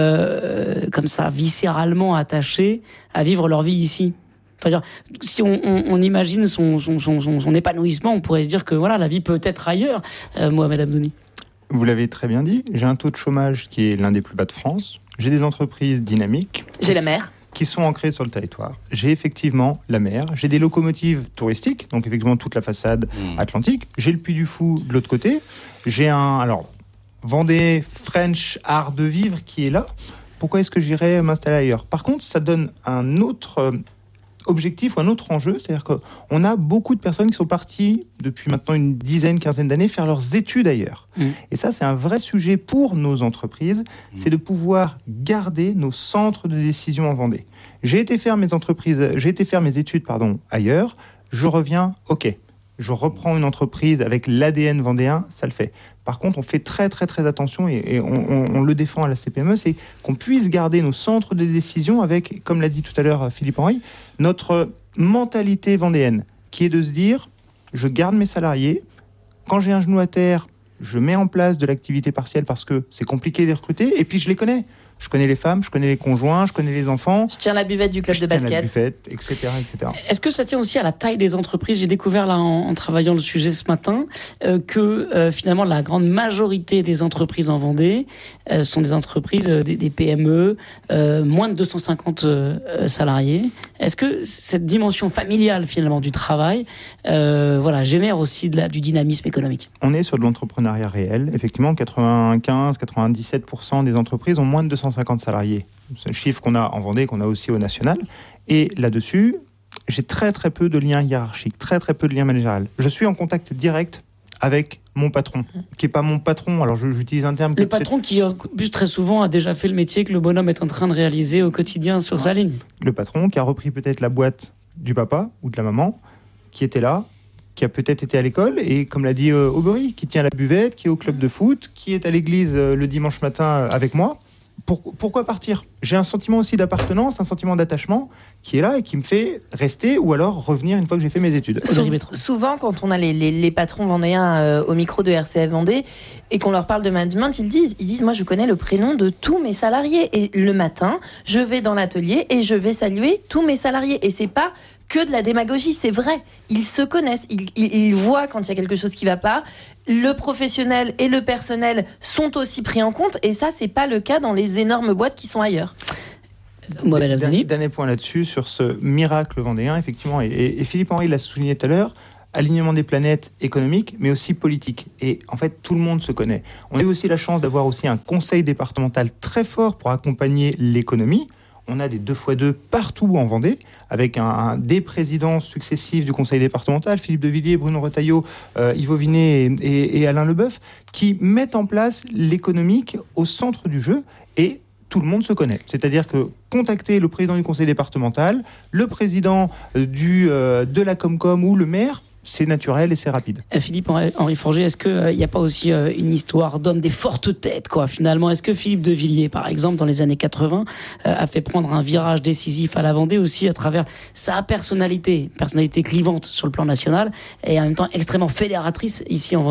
euh, comme ça viscéralement attachés à vivre leur vie ici? Enfin, si on, on, on imagine son, son, son, son épanouissement, on pourrait se dire que voilà, la vie peut être ailleurs. Euh, Mohamed Abdouni. Vous l'avez très bien dit, j'ai un taux de chômage qui est l'un des plus bas de France. J'ai des entreprises dynamiques. J'ai la mer. Qui sont ancrées sur le territoire. J'ai effectivement la mer. J'ai des locomotives touristiques, donc effectivement toute la façade mmh. atlantique. J'ai le Puy du Fou de l'autre côté. J'ai un, alors, Vendée French art de vivre qui est là. Pourquoi est-ce que j'irais m'installer ailleurs? Par contre, ça donne un autre... Euh, objectif ou un autre enjeu, c'est-à-dire qu'on a beaucoup de personnes qui sont parties depuis maintenant une dizaine, quinzaine d'années faire leurs études ailleurs. Mmh. Et ça, c'est un vrai sujet pour nos entreprises, mmh. c'est de pouvoir garder nos centres de décision en Vendée. J'ai été faire mes entreprises, j'ai été faire mes études, pardon, ailleurs. Je reviens, ok. Je reprends une entreprise avec l'A D N vendéen, ça le fait. Par contre, on fait très très très attention et, et on, on, on le défend à la C P M E, c'est qu'on puisse garder nos centres de décision avec, comme l'a dit tout à l'heure Philippe Henry, notre mentalité vendéenne, qui est de se dire, je garde mes salariés, quand j'ai un genou à terre, je mets en place de l'activité partielle parce que c'est compliqué de les recruter, et puis je les connais. Je connais les femmes, je connais les conjoints, je connais les enfants. Je tiens la buvette du club je de basket. Je tiens la buvette, et cetera, et cetera. Est-ce que ça tient aussi à la taille des entreprises? J'ai découvert là en, en travaillant le sujet ce matin euh, que euh, finalement la grande majorité des entreprises en Vendée euh, sont des entreprises, euh, des, des P M E, euh, moins de deux cent cinquante euh, salariés. Est-ce que cette dimension familiale finalement du travail euh, voilà, génère aussi de la, du dynamisme économique? On est sur de l'entrepreneuriat réel. Effectivement, quatre-vingt-quinze à quatre-vingt-dix-sept pour cent des entreprises ont moins de deux cent cinquante salariés. C'est un chiffre qu'on a en Vendée, qu'on a aussi au national. Et là-dessus, j'ai très très peu de liens hiérarchiques, très très peu de liens managériels. Je suis en contact direct avec mon patron, qui n'est pas mon patron, alors je, j'utilise un terme... Le patron qui, plus très souvent, a déjà fait le métier que le bonhomme est en train de réaliser au quotidien sur sa ligne. Le patron qui a repris peut-être la boîte du papa ou de la maman, qui était là, qui a peut-être été à l'école, et comme l'a dit euh, Aubry, qui tient la buvette, qui est au club de foot, qui est à l'église euh, le dimanche matin euh, avec moi. Pour, pourquoi partir? J'ai un sentiment aussi d'appartenance, un sentiment d'attachement qui est là et qui me fait rester ou alors revenir une fois que j'ai fait mes études. Sou- souvent, quand on a les, les, les patrons vendéens euh, au micro de R C F Vendée et qu'on leur parle de management, ils disent, ils disent, moi je connais le prénom de tous mes salariés et le matin, je vais dans l'atelier et je vais saluer tous mes salariés. Et c'est pas que de la démagogie, c'est vrai. Ils se connaissent, ils, ils, ils voient quand il y a quelque chose qui ne va pas. Le professionnel et le personnel sont aussi pris en compte, et ça, c'est pas le cas dans les énormes boîtes qui sont ailleurs. Dernier, dernier point là-dessus, sur ce miracle vendéen, effectivement, et, et Philippe Henry l'a souligné tout à l'heure, alignement des planètes économiques, mais aussi politique. Et en fait, tout le monde se connaît. On a eu aussi la chance d'avoir aussi un conseil départemental très fort pour accompagner l'économie. On a des deux fois deux partout en Vendée, avec un, un, des présidents successifs du conseil départemental, Philippe de Villiers, Bruno Retailleau, euh, Yves Vinet et, et, et Alain Leboeuf, qui mettent en place l'économique au centre du jeu, et tout le monde se connaît. C'est-à-dire que contacter le président du conseil départemental, le président du, euh, de la Comcom ou le maire, c'est naturel et c'est rapide. Philippe Henry Forget, est-ce qu'il n'y euh, a pas aussi euh, une histoire d'homme des fortes têtes, quoi, finalement? Est-ce que Philippe de Villiers, par exemple, dans les années quatre-vingts, euh, a fait prendre un virage décisif à la Vendée aussi à travers sa personnalité, personnalité clivante sur le plan national et en même temps extrêmement fédératrice ici en Vendée?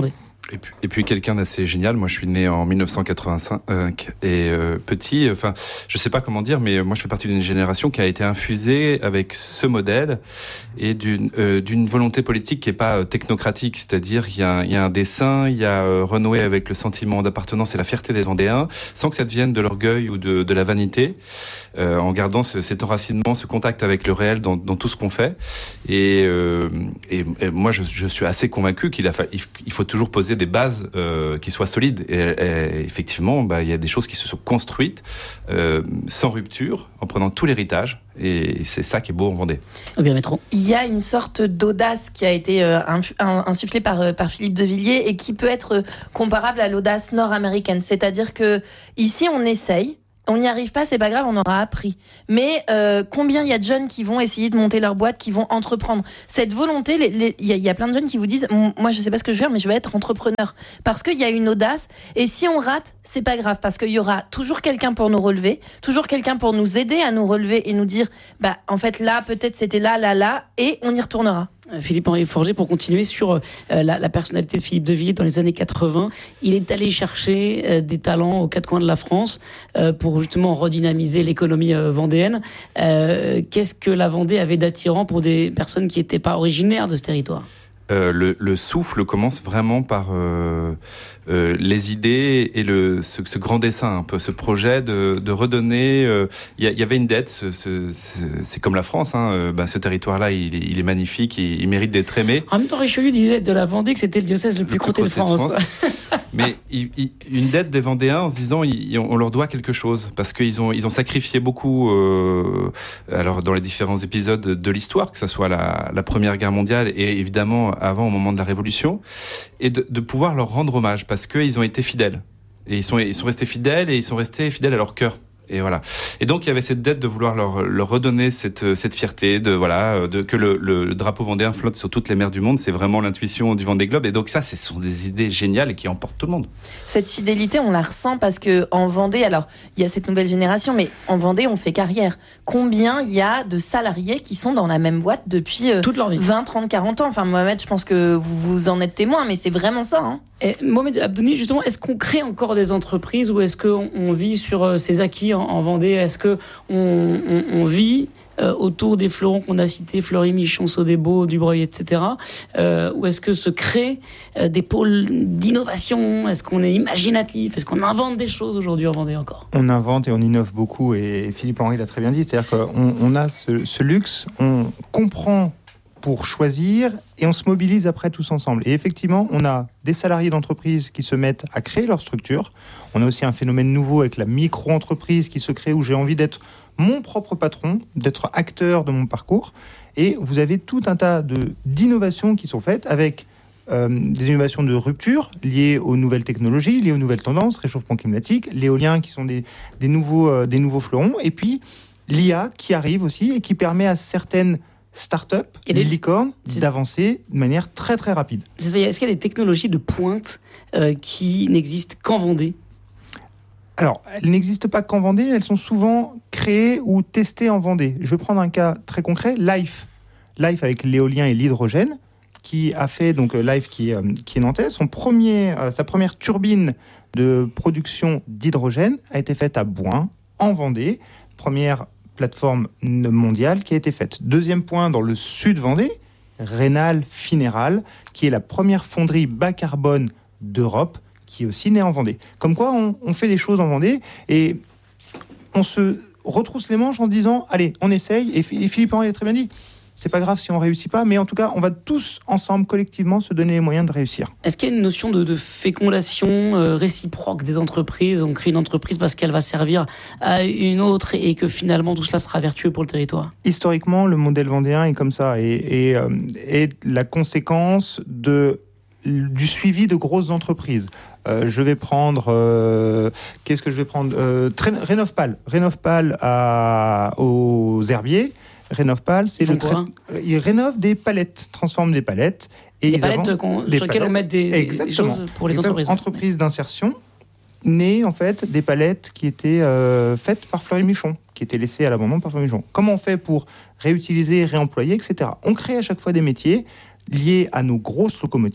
Et puis, et puis quelqu'un d'assez génial. Moi, je suis né en dix-neuf cent quatre-vingt-cinq et euh, petit. Enfin, je sais pas comment dire, mais moi, je fais partie d'une génération qui a été infusée avec ce modèle et d'une euh, d'une volonté politique qui est pas euh, technocratique. C'est-à-dire, il y a il y a un dessin, il y a euh, renouer avec le sentiment d'appartenance et la fierté des Vendéens, sans que ça devienne de l'orgueil ou de de la vanité, euh, en gardant ce, cet enracinement, ce contact avec le réel dans dans tout ce qu'on fait. Et euh, et, et moi, je, je suis assez convaincu qu'il a fa- il faut toujours poser des bases euh, qui soient solides. Et, et effectivement, bah, il y a des choses qui se sont construites euh, sans rupture, en prenant tout l'héritage. Et c'est ça qui est beau en Vendée. Il y a une sorte d'audace qui a été euh, insufflée par, euh, par Philippe de Villiers et qui peut être comparable à l'audace nord-américaine. C'est-à-dire que ici, on essaye. On n'y arrive pas, c'est pas grave, on aura appris. Mais euh, combien il y a de jeunes qui vont essayer de monter leur boîte, qui vont entreprendre. Cette volonté, il les, les, y, y a plein de jeunes qui vous disent, moi je sais pas ce que je vais faire, mais je vais être entrepreneur. Parce qu'il y a une audace. Et si on rate, c'est pas grave, parce qu'il y aura toujours quelqu'un pour nous relever, toujours quelqu'un pour nous aider à nous relever et nous dire, bah en fait là, peut-être c'était là, là, là, et on y retournera. Philippe-Henri Forget, pour continuer sur euh, la, la personnalité de Philippe de Villiers dans les années quatre-vingts, il est allé chercher euh, des talents aux quatre coins de la France euh, pour justement redynamiser l'économie euh, vendéenne. Euh, qu'est-ce que la Vendée avait d'attirant pour des personnes qui n'étaient pas originaires de ce territoire ? Euh, le, le souffle commence vraiment par euh, euh, les idées et le, ce, ce grand dessin, un peu ce projet de, de redonner. Il euh, y, y avait une dette. Ce, ce, ce, c'est comme la France. Hein, euh, ben, ce territoire-là, il, il est magnifique, il, il mérite d'être aimé. En même temps, Richelieu disait de la Vendée que c'était le diocèse le plus, le plus crotté de France. De France. Mais il, il, une dette des Vendéens en se disant il, on leur doit quelque chose parce qu'ils ont ils ont sacrifié beaucoup. Euh, alors dans les différents épisodes de l'histoire, que ça soit la, la Première Guerre mondiale et évidemment avant au moment de la Révolution, et de, de pouvoir leur rendre hommage parce qu'ils ont été fidèles et ils sont ils sont restés fidèles et ils sont restés fidèles à leur cœur. Et voilà. Et donc il y avait cette dette de vouloir leur, leur redonner cette cette fierté, de voilà, de que le, le drapeau vendéen flotte sur toutes les mers du monde. C'est vraiment l'intuition du Vendée Globe. Et donc ça, ce sont des idées géniales et qui emportent tout le monde. Cette fidélité, on la ressent parce que en Vendée, alors il y a cette nouvelle génération, mais en Vendée, on fait carrière. Combien il y a de salariés qui sont dans la même boîte depuis euh, toute leur vie, vingt, trente, quarante ans. Enfin, Mohamed, je pense que vous, vous en êtes témoin, mais c'est vraiment ça. Hein. Et Mohamed Abdouni, justement, est-ce qu'on crée encore des entreprises ou est-ce qu'on on vit sur ces acquis en, en Vendée ? Est-ce qu'on on, on vit euh, autour des fleurons qu'on a cités, Fleury-Michon, Sodebo, Dubreuil, et cetera. Euh, ou est-ce que se créent euh, des pôles d'innovation ? Est-ce qu'on est imaginatif ? Est-ce qu'on invente des choses aujourd'hui en Vendée encore ? On invente et on innove beaucoup et Philippe-Henri l'a très bien dit. C'est-à-dire qu'on on a ce, ce luxe, on comprend pour choisir et on se mobilise après tous ensemble. Et effectivement, on a des salariés d'entreprise qui se mettent à créer leur structure. On a aussi un phénomène nouveau avec la micro-entreprise qui se crée où j'ai envie d'être mon propre patron, d'être acteur de mon parcours. Et vous avez tout un tas de, d'innovations qui sont faites avec euh, des innovations de rupture liées aux nouvelles technologies, liées aux nouvelles tendances, réchauffement climatique, l'éolien qui sont des, des, nouveaux, euh, des nouveaux fleurons. Et puis l'I A qui arrive aussi et qui permet à certaines start-up, les licornes, d'avancer de manière très très rapide. C'est ça. Est-ce qu'il y a des technologies de pointe euh, qui n'existent qu'en Vendée ? Alors, elles n'existent pas qu'en Vendée, elles sont souvent créées ou testées en Vendée. Je vais prendre un cas très concret, Life. Life avec l'éolien et l'hydrogène, qui a fait, donc Life qui, euh, qui est nantais, son premier, euh, sa première turbine de production d'hydrogène a été faite à Bouin, en Vendée, première plateforme mondiale qui a été faite. Deuxième point, dans le sud Vendée, Rénal Finéral, qui est la première fonderie bas carbone d'Europe, qui est aussi née en Vendée. Comme quoi, on, on fait des choses en Vendée et on se retrousse les manches en se disant, allez, on essaye. Et, et Philippe Henri l'a très bien dit, c'est pas grave si on réussit pas, mais en tout cas, on va tous ensemble, collectivement, se donner les moyens de réussir. Est-ce qu'il y a une notion de, de fécondation euh, réciproque des entreprises ? On crée une entreprise parce qu'elle va servir à une autre et que finalement tout cela sera vertueux pour le territoire. Historiquement, le modèle vendéen est comme ça et, et euh, est la conséquence de du suivi de grosses entreprises. Euh, je vais prendre... Euh, qu'est-ce que je vais prendre euh, Rénovpal. Rénovpal à, aux herbiers. Rénovpal, c'est ils le trai- ils rénovent des palettes, transforment des palettes. Et des ils palettes avancent, qu'on, des sur lesquelles on met des, des choses pour les Exactement. entreprises. Entreprises d'insertion, nées en fait des palettes qui étaient euh, faites par Fleury-Michon, qui étaient laissées à l'abandon par Fleury-Michon. Comment on fait pour réutiliser, réemployer, et cetera. On crée à chaque fois des métiers liés à nos grosses locomotives,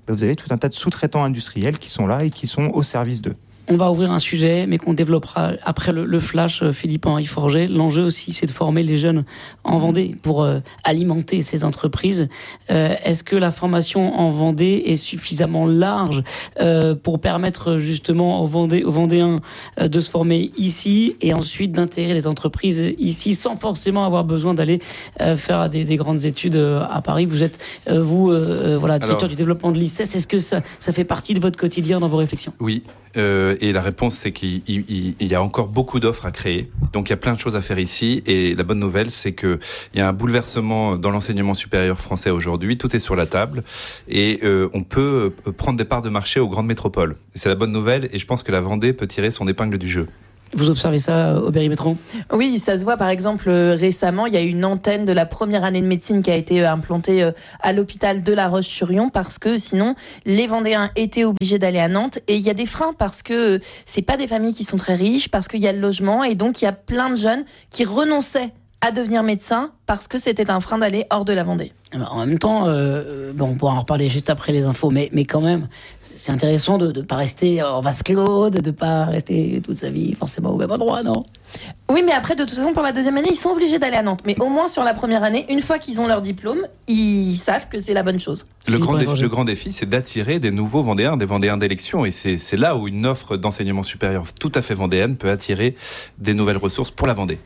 ben, vous avez tout un tas de sous-traitants industriels qui sont là et qui sont au service d'eux. On va ouvrir un sujet, mais qu'on développera après le, le flash, Philippe-Henri Forget. L'enjeu aussi, c'est de former les jeunes en Vendée pour euh, alimenter ces entreprises. Euh, est-ce que la formation en Vendée est suffisamment large euh, pour permettre justement aux, Vendé, aux Vendéens euh, de se former ici et ensuite d'intégrer les entreprises ici sans forcément avoir besoin d'aller euh, faire des, des grandes études euh, à Paris? Vous êtes, euh, vous, euh, voilà, directeur Alors, du développement de l'I C E S. Est-ce que ça, ça fait partie de votre quotidien dans vos réflexions? Oui. Euh, et la réponse, c'est qu'il il, il y a encore beaucoup d'offres à créer. Donc, il y a plein de choses à faire ici. Et la bonne nouvelle, c'est qu'il y a un bouleversement dans l'enseignement supérieur français aujourd'hui. Tout est sur la table. Et euh, on peut prendre des parts de marché aux grandes métropoles. Et c'est la bonne nouvelle. Et je pense que la Vendée peut tirer son épingle du jeu. Vous observez ça, Aubéry Métron? Oui, ça se voit. Par exemple, récemment, il y a une antenne de la première année de médecine qui a été implantée à l'hôpital de La Roche-sur-Yon parce que sinon, les Vendéens étaient obligés d'aller à Nantes. Et il y a des freins parce que c'est pas des familles qui sont très riches, parce qu'il y a le logement. Et donc, il y a plein de jeunes qui renonçaient à devenir médecin parce que c'était un frein d'aller hors de la Vendée. En même temps, euh, bon, on pourra en reparler juste après les infos, mais, mais quand même, c'est intéressant de ne pas rester en vase clos, de ne pas rester toute sa vie forcément au même endroit, non? Oui, mais après, de toute façon, pour la deuxième année, ils sont obligés d'aller à Nantes. Mais au moins, sur la première année, une fois qu'ils ont leur diplôme, ils savent que c'est la bonne chose. Le grand, défi, le grand défi, c'est d'attirer des nouveaux Vendéens, des Vendéens d'élection. Et c'est, c'est là où une offre d'enseignement supérieur tout à fait vendéenne peut attirer des nouvelles ressources pour la Vendée.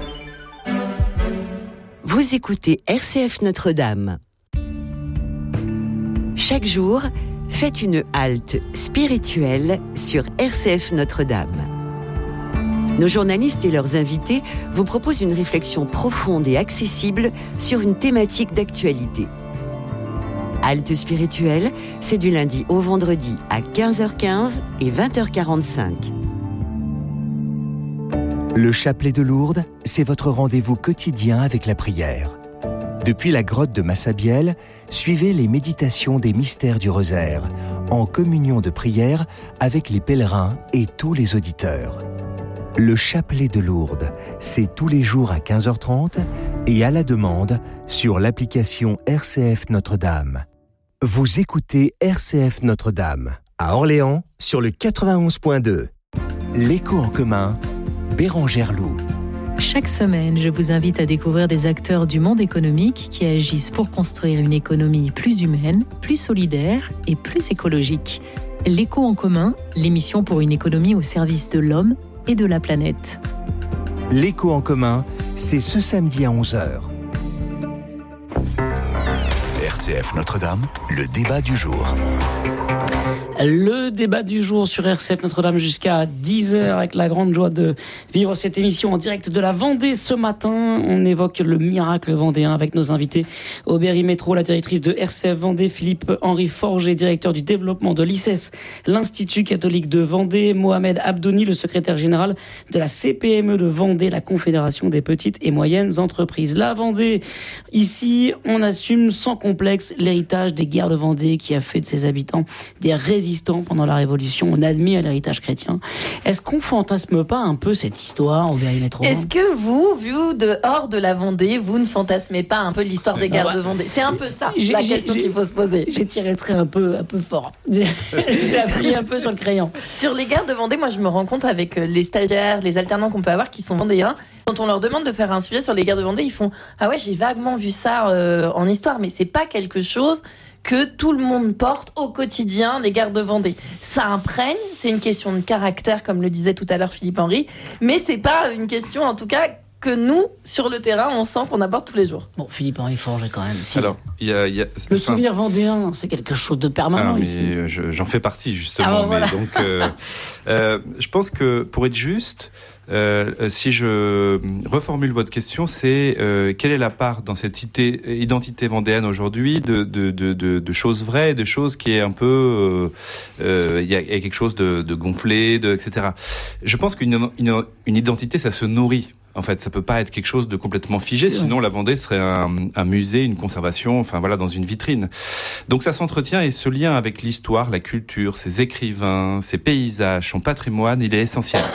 Vous écoutez R C F Notre-Dame. Chaque jour, faites une halte spirituelle sur R C F Notre-Dame. Nos journalistes et leurs invités vous proposent une réflexion profonde et accessible sur une thématique d'actualité. Halte spirituelle, c'est du lundi au vendredi à quinze heures quinze et vingt heures quarante-cinq. Le chapelet de Lourdes, c'est votre rendez-vous quotidien avec la prière. Depuis la grotte de Massabielle, suivez les méditations des mystères du rosaire, en communion de prière avec les pèlerins et tous les auditeurs. Le chapelet de Lourdes, c'est tous les jours à quinze heures trente et à la demande sur l'application R C F Notre-Dame. Vous écoutez R C F Notre-Dame, à Orléans, sur le quatre-vingt-onze point deux. L'écho en commun, Bérangère Loup. Chaque semaine, je vous invite à découvrir des acteurs du monde économique qui agissent pour construire une économie plus humaine, plus solidaire et plus écologique. L'écho en commun, l'émission pour une économie au service de l'homme et de la planète. L'écho en commun, c'est ce samedi à onze heures. R C F Notre-Dame, le débat du jour. Le débat du jour sur R C F Notre-Dame jusqu'à dix heures avec la grande joie de vivre cette émission en direct de la Vendée ce matin. On évoque le miracle vendéen avec nos invités Aubéry Métron, la directrice de R C F Vendée, Philippe-Henri Forget, directeur du développement de l'I C E S, l'Institut catholique de Vendée, Mohamed Abdouni, le secrétaire général de la C P M E de Vendée, la Confédération des petites et moyennes entreprises. La Vendée, ici, on assume sans complexe l'héritage des guerres de Vendée qui a fait de ses habitants des résistants pendant la Révolution. On admire l'héritage chrétien. Est-ce qu'on fantasme pas un peu cette histoire, Aubéry Métron? Est-ce que vous, vu dehors de la Vendée, vous ne fantasmez pas un peu l'histoire des guerres de Vendée? C'est un peu ça, j'ai, la j'ai, question j'ai, qu'il faut se poser. J'ai tiré le trait un peu, un peu fort. J'ai appuyé un peu sur le crayon. Sur les guerres de Vendée, moi je me rends compte avec les stagiaires, les alternants qu'on peut avoir qui sont vendéens. Quand on leur demande de faire un sujet sur les guerres de Vendée, ils font « Ah ouais, j'ai vaguement vu ça euh, en histoire, mais c'est pas quelque chose que tout le monde porte au quotidien, les guerres de Vendée. Ça imprègne, c'est une question de caractère, comme le disait tout à l'heure Philippe-Henri, mais c'est pas une question, en tout cas, que nous, sur le terrain, on sent qu'on apporte tous les jours. Bon, Philippe-Henri Forget quand même. Si. Alors, il y a, y a, le souvenir vendéen, c'est quelque chose de permanent ah, mais ici. Je, j'en fais partie, justement. Ah, bon, voilà. Mais donc, euh, euh, je pense que, pour être juste, Euh, si je reformule votre question, c'est euh, quelle est la part dans cette ité, identité vendéenne aujourd'hui de, de, de, de, de choses vraies, de choses qui est un peu... Il euh, euh, y, y a quelque chose de, de gonflé, de, et cetera. Je pense qu'une une, une identité, ça se nourrit. En fait, ça peut pas être quelque chose de complètement figé, sinon la Vendée serait un, un musée, une conservation, enfin voilà, dans une vitrine. Donc ça s'entretient et ce lien avec l'histoire, la culture, ses écrivains, ses paysages, son patrimoine, il est essentiel.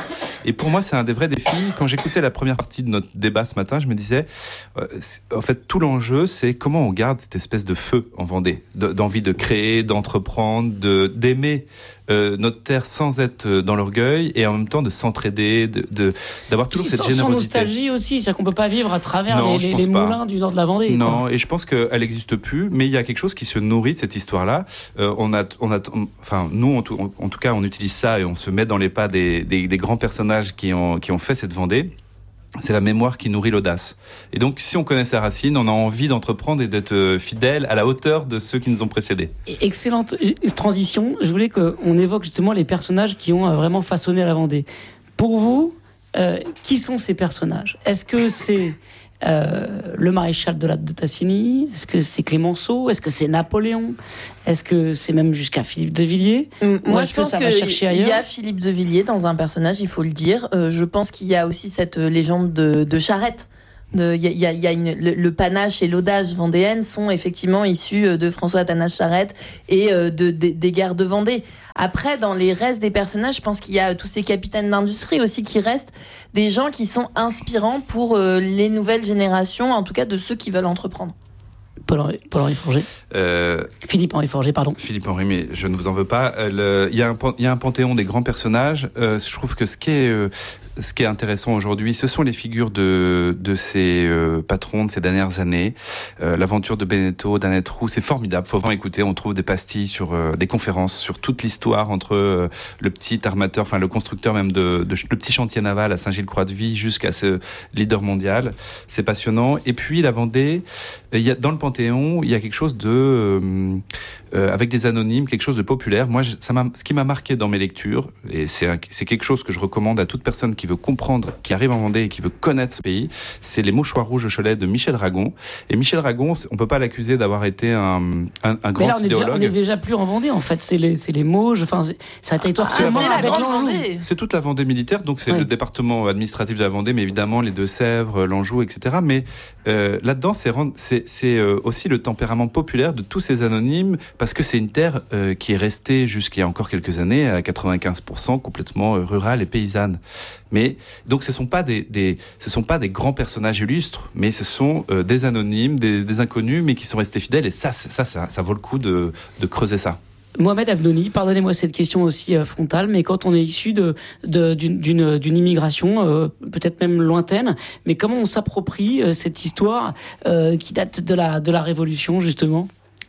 Et pour moi, c'est un des vrais défis. Quand j'écoutais la première partie de notre débat ce matin, je me disais, euh, en fait, tout l'enjeu, c'est comment on garde cette espèce de feu en Vendée, de, d'envie de créer, d'entreprendre, de, d'aimer euh, notre terre sans être dans l'orgueil et en même temps de s'entraider, de, de, d'avoir toujours cette sans, générosité. Sans nostalgie aussi, c'est-à-dire qu'on peut pas vivre à travers Non, les, les, les moulins du nord de la Vendée. Non, quoi. et je pense qu'elle n'existe plus, mais il y a quelque chose qui se nourrit de cette histoire-là. Euh, on a, on a, enfin, nous, en tout, en tout cas, on utilise ça et on se met dans les pas des, des, des grands personnages qui ont, qui ont fait cette Vendée. C'est la mémoire qui nourrit l'audace. Et donc, si on connaît sa racine, on a envie d'entreprendre et d'être fidèle à la hauteur de ceux qui nous ont précédés. Excellente transition. Je voulais qu'on évoque justement les personnages qui ont vraiment façonné la Vendée. Pour vous, euh, qui sont ces personnages ? Est-ce que c'est euh, le maréchal de, la, de Tassigny ? Est-ce que c'est Clémenceau ? Est-ce que c'est Napoléon ? Est-ce que c'est même jusqu'à Philippe de Villiers ? Moi, Ou je est-ce que pense ça va chercher qu'il y ailleurs ? a Philippe de Villiers dans un personnage, il faut le dire. Euh, je pense qu'il y a aussi cette légende de, de Charette. Il y a, y a, y a une, le, le panache et l'audace vendéenne sont effectivement issus de François Athanase Charette et de, de, des guerres de Vendée. Après, dans les restes des personnages, je pense qu'il y a tous ces capitaines d'industrie aussi qui restent, des gens qui sont inspirants pour les nouvelles générations, en tout cas de ceux qui veulent entreprendre. Paul-Henri, Paul-Henri Forget. Euh, Philippe-Henri Forget, pardon. Philippe-Henri, mais je ne vous en veux pas. Euh, il y a un, il y a un panthéon des grands personnages. Euh, je trouve que ce qui est, euh, ce qui est intéressant aujourd'hui, ce sont les figures de, de ces euh, patrons de ces dernières années. Euh, l'aventure de Beneteau, d'Annette Roux, c'est formidable. Faut vraiment écouter. On trouve des pastilles sur euh, des conférences sur toute l'histoire entre euh, le petit armateur, enfin le constructeur même de, de le petit chantier naval à Saint-Gilles-Croix-de-Vie jusqu'à ce leader mondial. C'est passionnant. Et puis la Vendée, il y a dans le panthéon, il y a quelque chose de euh, euh, avec des anonymes, quelque chose de populaire. Moi, ça m'a, ce qui m'a marqué dans mes lectures, et c'est, un, c'est quelque chose que je recommande à toute personne qui veut comprendre, qui arrive en Vendée et qui veut connaître ce pays, c'est Les Mouchoirs rouges au Cholet de Michel Ragon. Et Michel Ragon, on peut pas l'accuser d'avoir été un, un, un grand Mais là, on est idéologue. Déjà, on est déjà plus en Vendée, en fait. C'est les, c'est les Mauges, enfin, c'est, c'est un territoire ah, commun avec l'Anjou. C'est toute la Vendée militaire, donc c'est oui. le département administratif de la Vendée, mais évidemment les Deux-Sèvres, l'Anjou, et cetera. Mais euh, là-dedans, c'est, c'est, c'est euh, aussi le tempérament populaire de tous ces anonymes, parce que c'est une terre euh, qui est restée jusqu'il y a encore quelques années à quatre-vingt-quinze pour cent complètement euh, rurale et paysanne. Mais donc ce sont pas des, des ce sont pas des grands personnages illustres, mais ce sont euh, des anonymes, des, des inconnus, mais qui sont restés fidèles. Et ça, ça, ça, ça vaut le coup de, de creuser ça. Mohamed Abnoni, pardonnez-moi cette question aussi euh, frontale, mais quand on est issu de, de, d'une, d'une, d'une immigration, euh, peut-être même lointaine, mais comment on s'approprie euh, cette histoire euh, qui date de la, de la Révolution, justement ?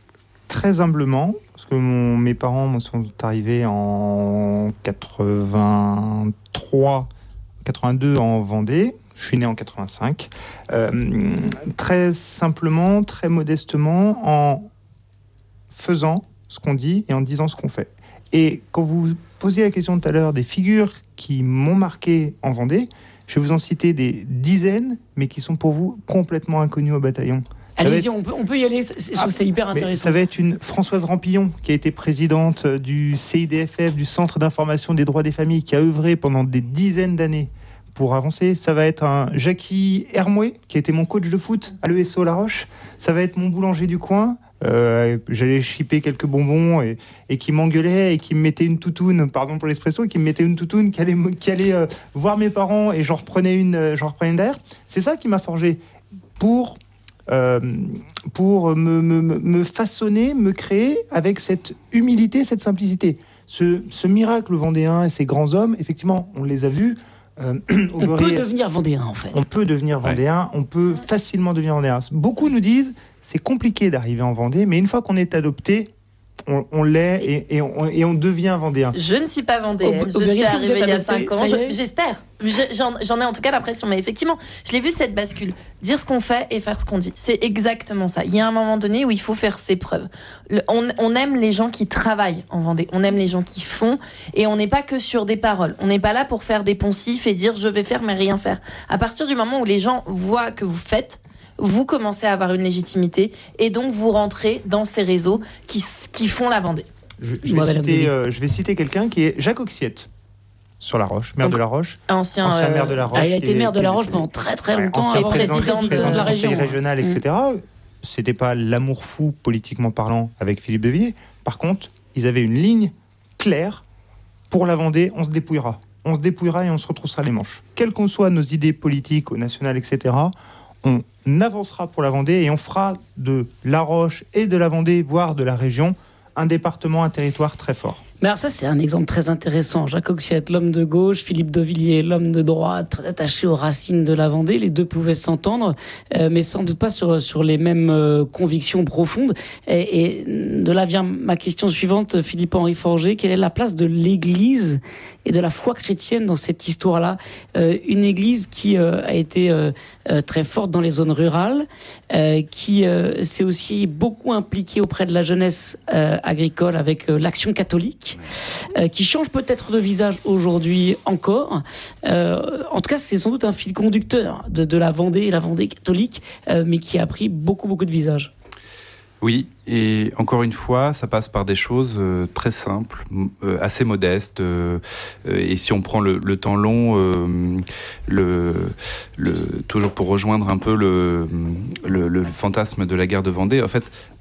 Très humblement, parce que mon, mes parents moi, sont arrivés en quatre-vingt-trois, quatre-vingt-deux en Vendée. Je suis né en quatre-vingt-cinq. Euh, très simplement, très modestement, en faisant ce qu'on dit et en disant ce qu'on fait. Et quand vous posiez la question tout à l'heure des figures qui m'ont marqué en Vendée, je vais vous en citer des dizaines, mais qui sont pour vous complètement inconnues au bataillon. Allez-y, être... on, peut, on peut y aller, c'est, je trouve c'est hyper intéressant. Ça va être une Françoise Rampillon, qui a été présidente du C I D F F, du Centre d'information des droits des familles, qui a œuvré pendant des dizaines d'années pour avancer. Ça va être un Jackie Hermouet, qui a été mon coach de foot à l'E S O La Roche. Ça va être mon boulanger du coin. Euh, j'allais chipper quelques bonbons et, et qui m'engueulait et qui me mettait une toutoune, pardon pour l'expression, qui me mettait une toutoune, qui allait, qui allait euh, voir mes parents et j'en reprenais une, euh, j'en reprenais une derrière. C'est ça qui m'a forgé pour, euh, pour me, me, me façonner, me créer avec cette humilité, cette simplicité. Ce, ce miracle vendéen et ces grands hommes, effectivement, on les a vus. Euh, on Aubery, peut devenir vendéen, en fait. On peut devenir vendéen, ouais. On peut facilement devenir vendéen. Beaucoup nous disent, c'est compliqué d'arriver en Vendée, mais une fois qu'on est adopté, on, on l'est et, et, on, et on devient vendéen. Je ne suis pas vendéenne, Au, je Aubery, suis arrivée il y a cinq ans, je, j'espère. J'en, j'en ai en tout cas l'impression, mais effectivement, je l'ai vu cette bascule. Dire ce qu'on fait et faire ce qu'on dit, c'est exactement ça. Il y a un moment donné où il faut faire ses preuves. Le, on, on aime les gens qui travaillent en Vendée, on aime les gens qui font, et on n'est pas que sur des paroles. On n'est pas là pour faire des poncifs et dire je vais faire mais rien faire. À partir du moment où les gens voient que vous faites, vous commencez à avoir une légitimité et donc vous rentrez dans ces réseaux qui, qui font la Vendée. Je, je, vais, citer, euh, je vais citer quelqu'un qui est Jacques Auxiette. Sur La Roche, maire donc, de La Roche. Ancien, ancien euh, maire de La Roche. Ah, il a été maire de La Roche pendant très très longtemps, ouais, avant président, président, président de la région. Régional, et cetera. Mmh. C'était pas l'amour fou, politiquement parlant, avec Philippe de Villiers. Par contre, ils avaient une ligne claire. Pour la Vendée, on se dépouillera. on se dépouillera et on se retroussera les manches. Quelles qu'en soient nos idées politiques, au national, et cetera, on avancera pour la Vendée et on fera de La Roche et de la Vendée, voire de la région, un département, un territoire très fort. Mais alors ça, c'est un exemple très intéressant. Jacques Auxiette, l'homme de gauche, Philippe d'Auvilliers, l'homme de droite, très attaché aux racines de la Vendée. Les deux pouvaient s'entendre, euh, mais sans doute pas sur, sur les mêmes euh, convictions profondes. Et, et de là vient ma question suivante, Philippe-Henri Forget. Quelle est la place de l'Église et de la foi chrétienne dans cette histoire-là ? euh, Une Église qui euh, a été euh, euh, très forte dans les zones rurales, euh, qui euh, s'est aussi beaucoup impliquée auprès de la jeunesse euh, agricole avec euh, l'Action catholique, Euh, qui change peut-être de visage aujourd'hui encore. Euh, en tout cas, c'est sans doute un fil conducteur de, de la Vendée et la Vendée catholique, euh, mais qui a pris beaucoup, beaucoup de visages. Oui, et encore une fois, ça passe par des choses euh, très simples, euh, assez modestes. Euh, et si on prend le, le temps long, euh, le, le, toujours pour rejoindre un peu le, le, le fantasme de la guerre de Vendée, en fait,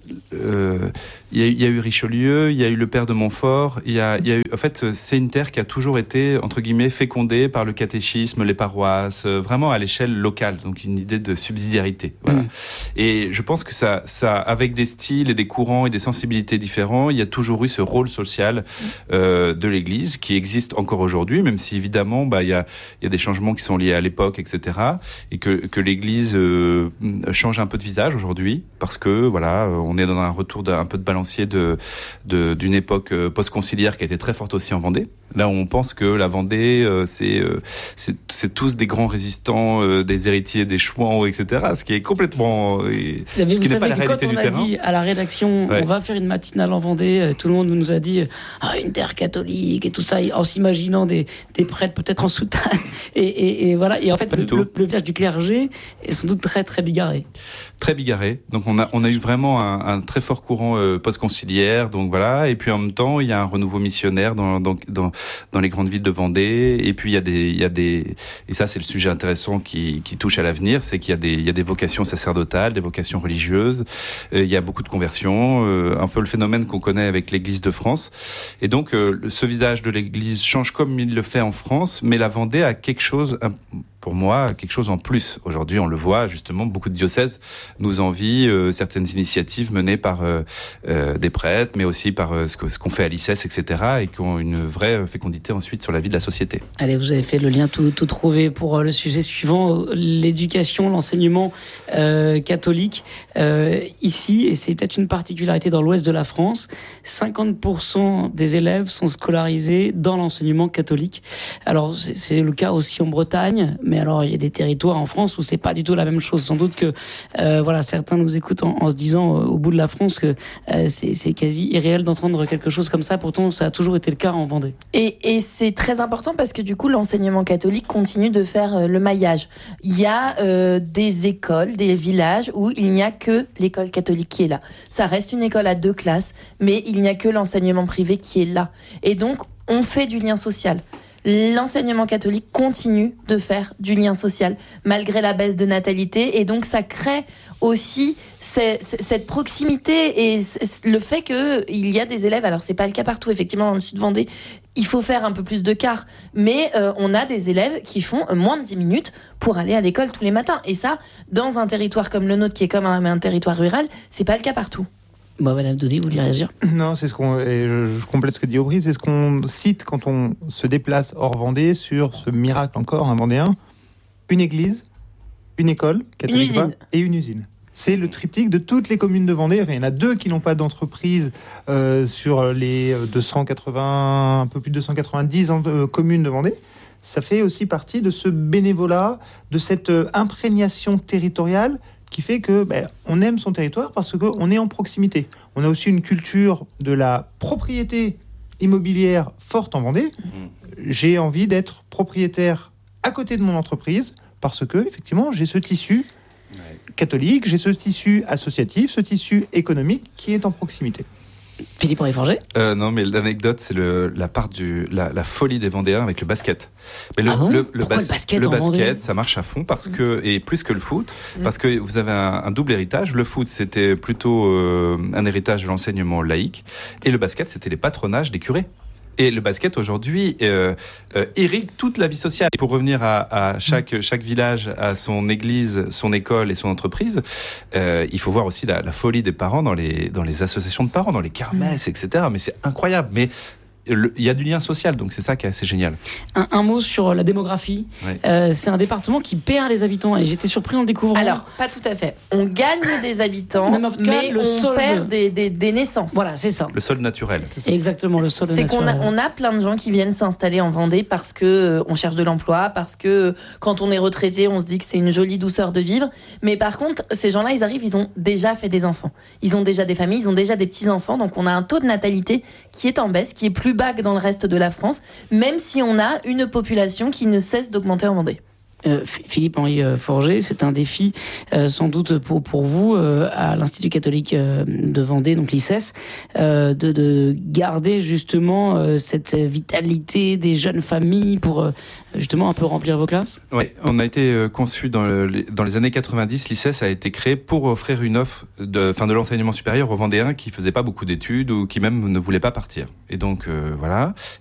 euh, il y, y a eu Richelieu, il y a eu le père de Montfort, il y a, y a eu, en fait, c'est une terre qui a toujours été, entre guillemets, fécondée par le catéchisme, les paroisses, euh, vraiment à l'échelle locale, donc une idée de subsidiarité. Voilà. Mmh. Et je pense que ça, ça, avec des styles et des courants et des sensibilités différents, il y a toujours eu ce rôle social euh, de l'Église qui existe encore aujourd'hui, même si évidemment, bah, il y a, il y a des changements qui sont liés à l'époque, et cetera, et que, que l'Église euh, change un peu de visage aujourd'hui, parce que voilà, on est dans un retour d'un peu de balancier de, de, d'une époque post-conciliaire qui a été très forte aussi en Vendée. Là où on pense que la Vendée, euh, c'est, euh, c'est, c'est tous des grands résistants, euh, des héritiers des Chouans, et cetera. Ce qui est complètement, euh, ce vous qui savez n'est pas la réalité quand du on a terrain. dit à la rédaction, ouais. on va faire une matinale en Vendée, tout le monde nous a dit ah, une terre catholique et tout ça, en s'imaginant des, des prêtres peut-être en soutane. Et, et, et voilà. Et en fait, le, le, le visage du clergé est sans doute très très bigarré. Très bigarré. Donc on a on a eu vraiment un, un très fort courant euh, post-conciliaire. Donc voilà. Et puis en même temps, il y a un renouveau missionnaire dans dans dans, dans les grandes villes de Vendée. Et puis il y a des il y a des et ça c'est le sujet intéressant qui qui touche à l'avenir, c'est qu'il y a des il y a des vocations sacerdotales, des vocations religieuses. Euh, il y a beaucoup de conversions. Euh, un peu le phénomène qu'on connaît avec l'Église de France. Et donc euh, ce visage de l'Église change comme il le fait en France, mais la Vendée a quelque chose. Un, pour moi, quelque chose en plus. Aujourd'hui, on le voit, justement, beaucoup de diocèses nous envient euh, certaines initiatives menées par euh, euh, des prêtres, mais aussi par euh, ce, que, ce qu'on fait à l'I C E S, et cetera, et qui ont une vraie fécondité ensuite sur la vie de la société. Allez, vous avez fait le lien tout, tout trouvé pour euh, le sujet suivant, l'éducation, l'enseignement euh, catholique. Euh, ici, et c'est peut-être une particularité dans l'ouest de la France, cinquante pour cent des élèves sont scolarisés dans l'enseignement catholique. Alors, c'est, c'est le cas aussi en Bretagne, mais alors il y a des territoires en France où c'est pas du tout la même chose. Sans doute que euh, voilà, certains nous écoutent en, en se disant euh, au bout de la France que euh, c'est, c'est quasi irréel d'entendre quelque chose comme ça. Pourtant, ça a toujours été le cas en Vendée. Et, et c'est très important parce que du coup, l'enseignement catholique continue de faire euh, le maillage. Il y a euh, des écoles, des villages où il n'y a que l'école catholique qui est là. Ça reste une école à deux classes, mais il n'y a que l'enseignement privé qui est là. Et donc, on fait du lien social. L'enseignement catholique continue de faire du lien social malgré la baisse de natalité, et donc ça crée aussi cette proximité et le fait qu'il y a des élèves, alors c'est pas le cas partout effectivement dans le sud Vendée, il faut faire un peu plus de quart, mais euh, on a des élèves qui font moins de dix minutes pour aller à l'école tous les matins, et ça dans un territoire comme le nôtre qui est comme un, un territoire rural, c'est pas le cas partout. Bah, Madame Daudet, vous vouliez réagir ? Non, c'est ce qu'on, et je, je complète ce que dit Aubry, c'est ce qu'on cite quand on se déplace hors Vendée sur ce miracle encore, un Vendéen, une église, une école catholique une usine. et une usine. C'est le triptyque de toutes les communes de Vendée. Enfin, il y en a deux qui n'ont pas d'entreprise euh, sur les deux cent quatre-vingts, un peu plus de deux cent quatre-vingt-dix euh, communes de Vendée. Ça fait aussi partie de ce bénévolat, de cette euh, imprégnation territoriale qui fait que ben, on aime son territoire parce qu'on est en proximité. On a aussi une culture de la propriété immobilière forte en Vendée. Mmh. J'ai envie d'être propriétaire à côté de mon entreprise parce que, effectivement, j'ai ce tissu ouais. catholique, j'ai ce tissu associatif, ce tissu économique qui est en proximité. Philippe-Henri Forget euh, Non, mais l'anecdote, c'est le, la part du la, la folie des Vendéens avec le basket. Mais le, ah bon le, le, bas, le basket, le basket ça marche à fond parce que et plus que le foot, mmh. parce que vous avez un, un double héritage. Le foot, c'était plutôt euh, un héritage de l'enseignement laïque, et le basket, c'était les patronages des curés. Et le basket aujourd'hui euh, euh, irrigue toute la vie sociale. Et pour revenir à, à chaque, chaque village, à son église, son école et son entreprise, euh, il faut voir aussi la, la folie des parents dans les, dans les associations de parents, dans les kermesses, et cetera. Mais c'est incroyable. Mais il y a du lien social, donc c'est ça qui est assez génial. Un, un mot sur la démographie. Oui. Euh, c'est un département qui perd les habitants et j'étais surpris en le découvrant. Alors, pas tout à fait. On gagne des habitants, non, mais, en tout cas, mais le on solde... perd des, des, des naissances. Voilà, c'est ça. Le solde naturel. C'est Exactement, le solde c'est naturel. C'est qu'on a, on a plein de gens qui viennent s'installer en Vendée parce que euh, on cherche de l'emploi, parce que euh, quand on est retraité, on se dit que c'est une jolie douceur de vivre. Mais par contre, ces gens-là, ils arrivent, ils ont déjà fait des enfants. Ils ont déjà des familles, ils ont déjà des petits-enfants. Donc on a un taux de natalité qui est en baisse, qui est plus bas que dans le reste de de la France, même si on a une population qui ne cesse d'augmenter en Vendée. Euh, Philippe-Henri Forget, c'est un défi euh, sans doute pour, pour vous euh, à l'Institut catholique euh, de Vendée, donc l'I C E S, euh, de, de garder justement euh, cette vitalité des jeunes familles pour euh, justement un peu remplir vos classes. Oui, on a été euh, conçu dans, le, dans les années quatre-vingt-dix, l'I C E S a été créé pour offrir une offre de, fin, de l'enseignement supérieur aux Vendéens qui ne faisaient pas beaucoup d'études ou qui même ne voulaient pas partir. Et donc euh, voilà.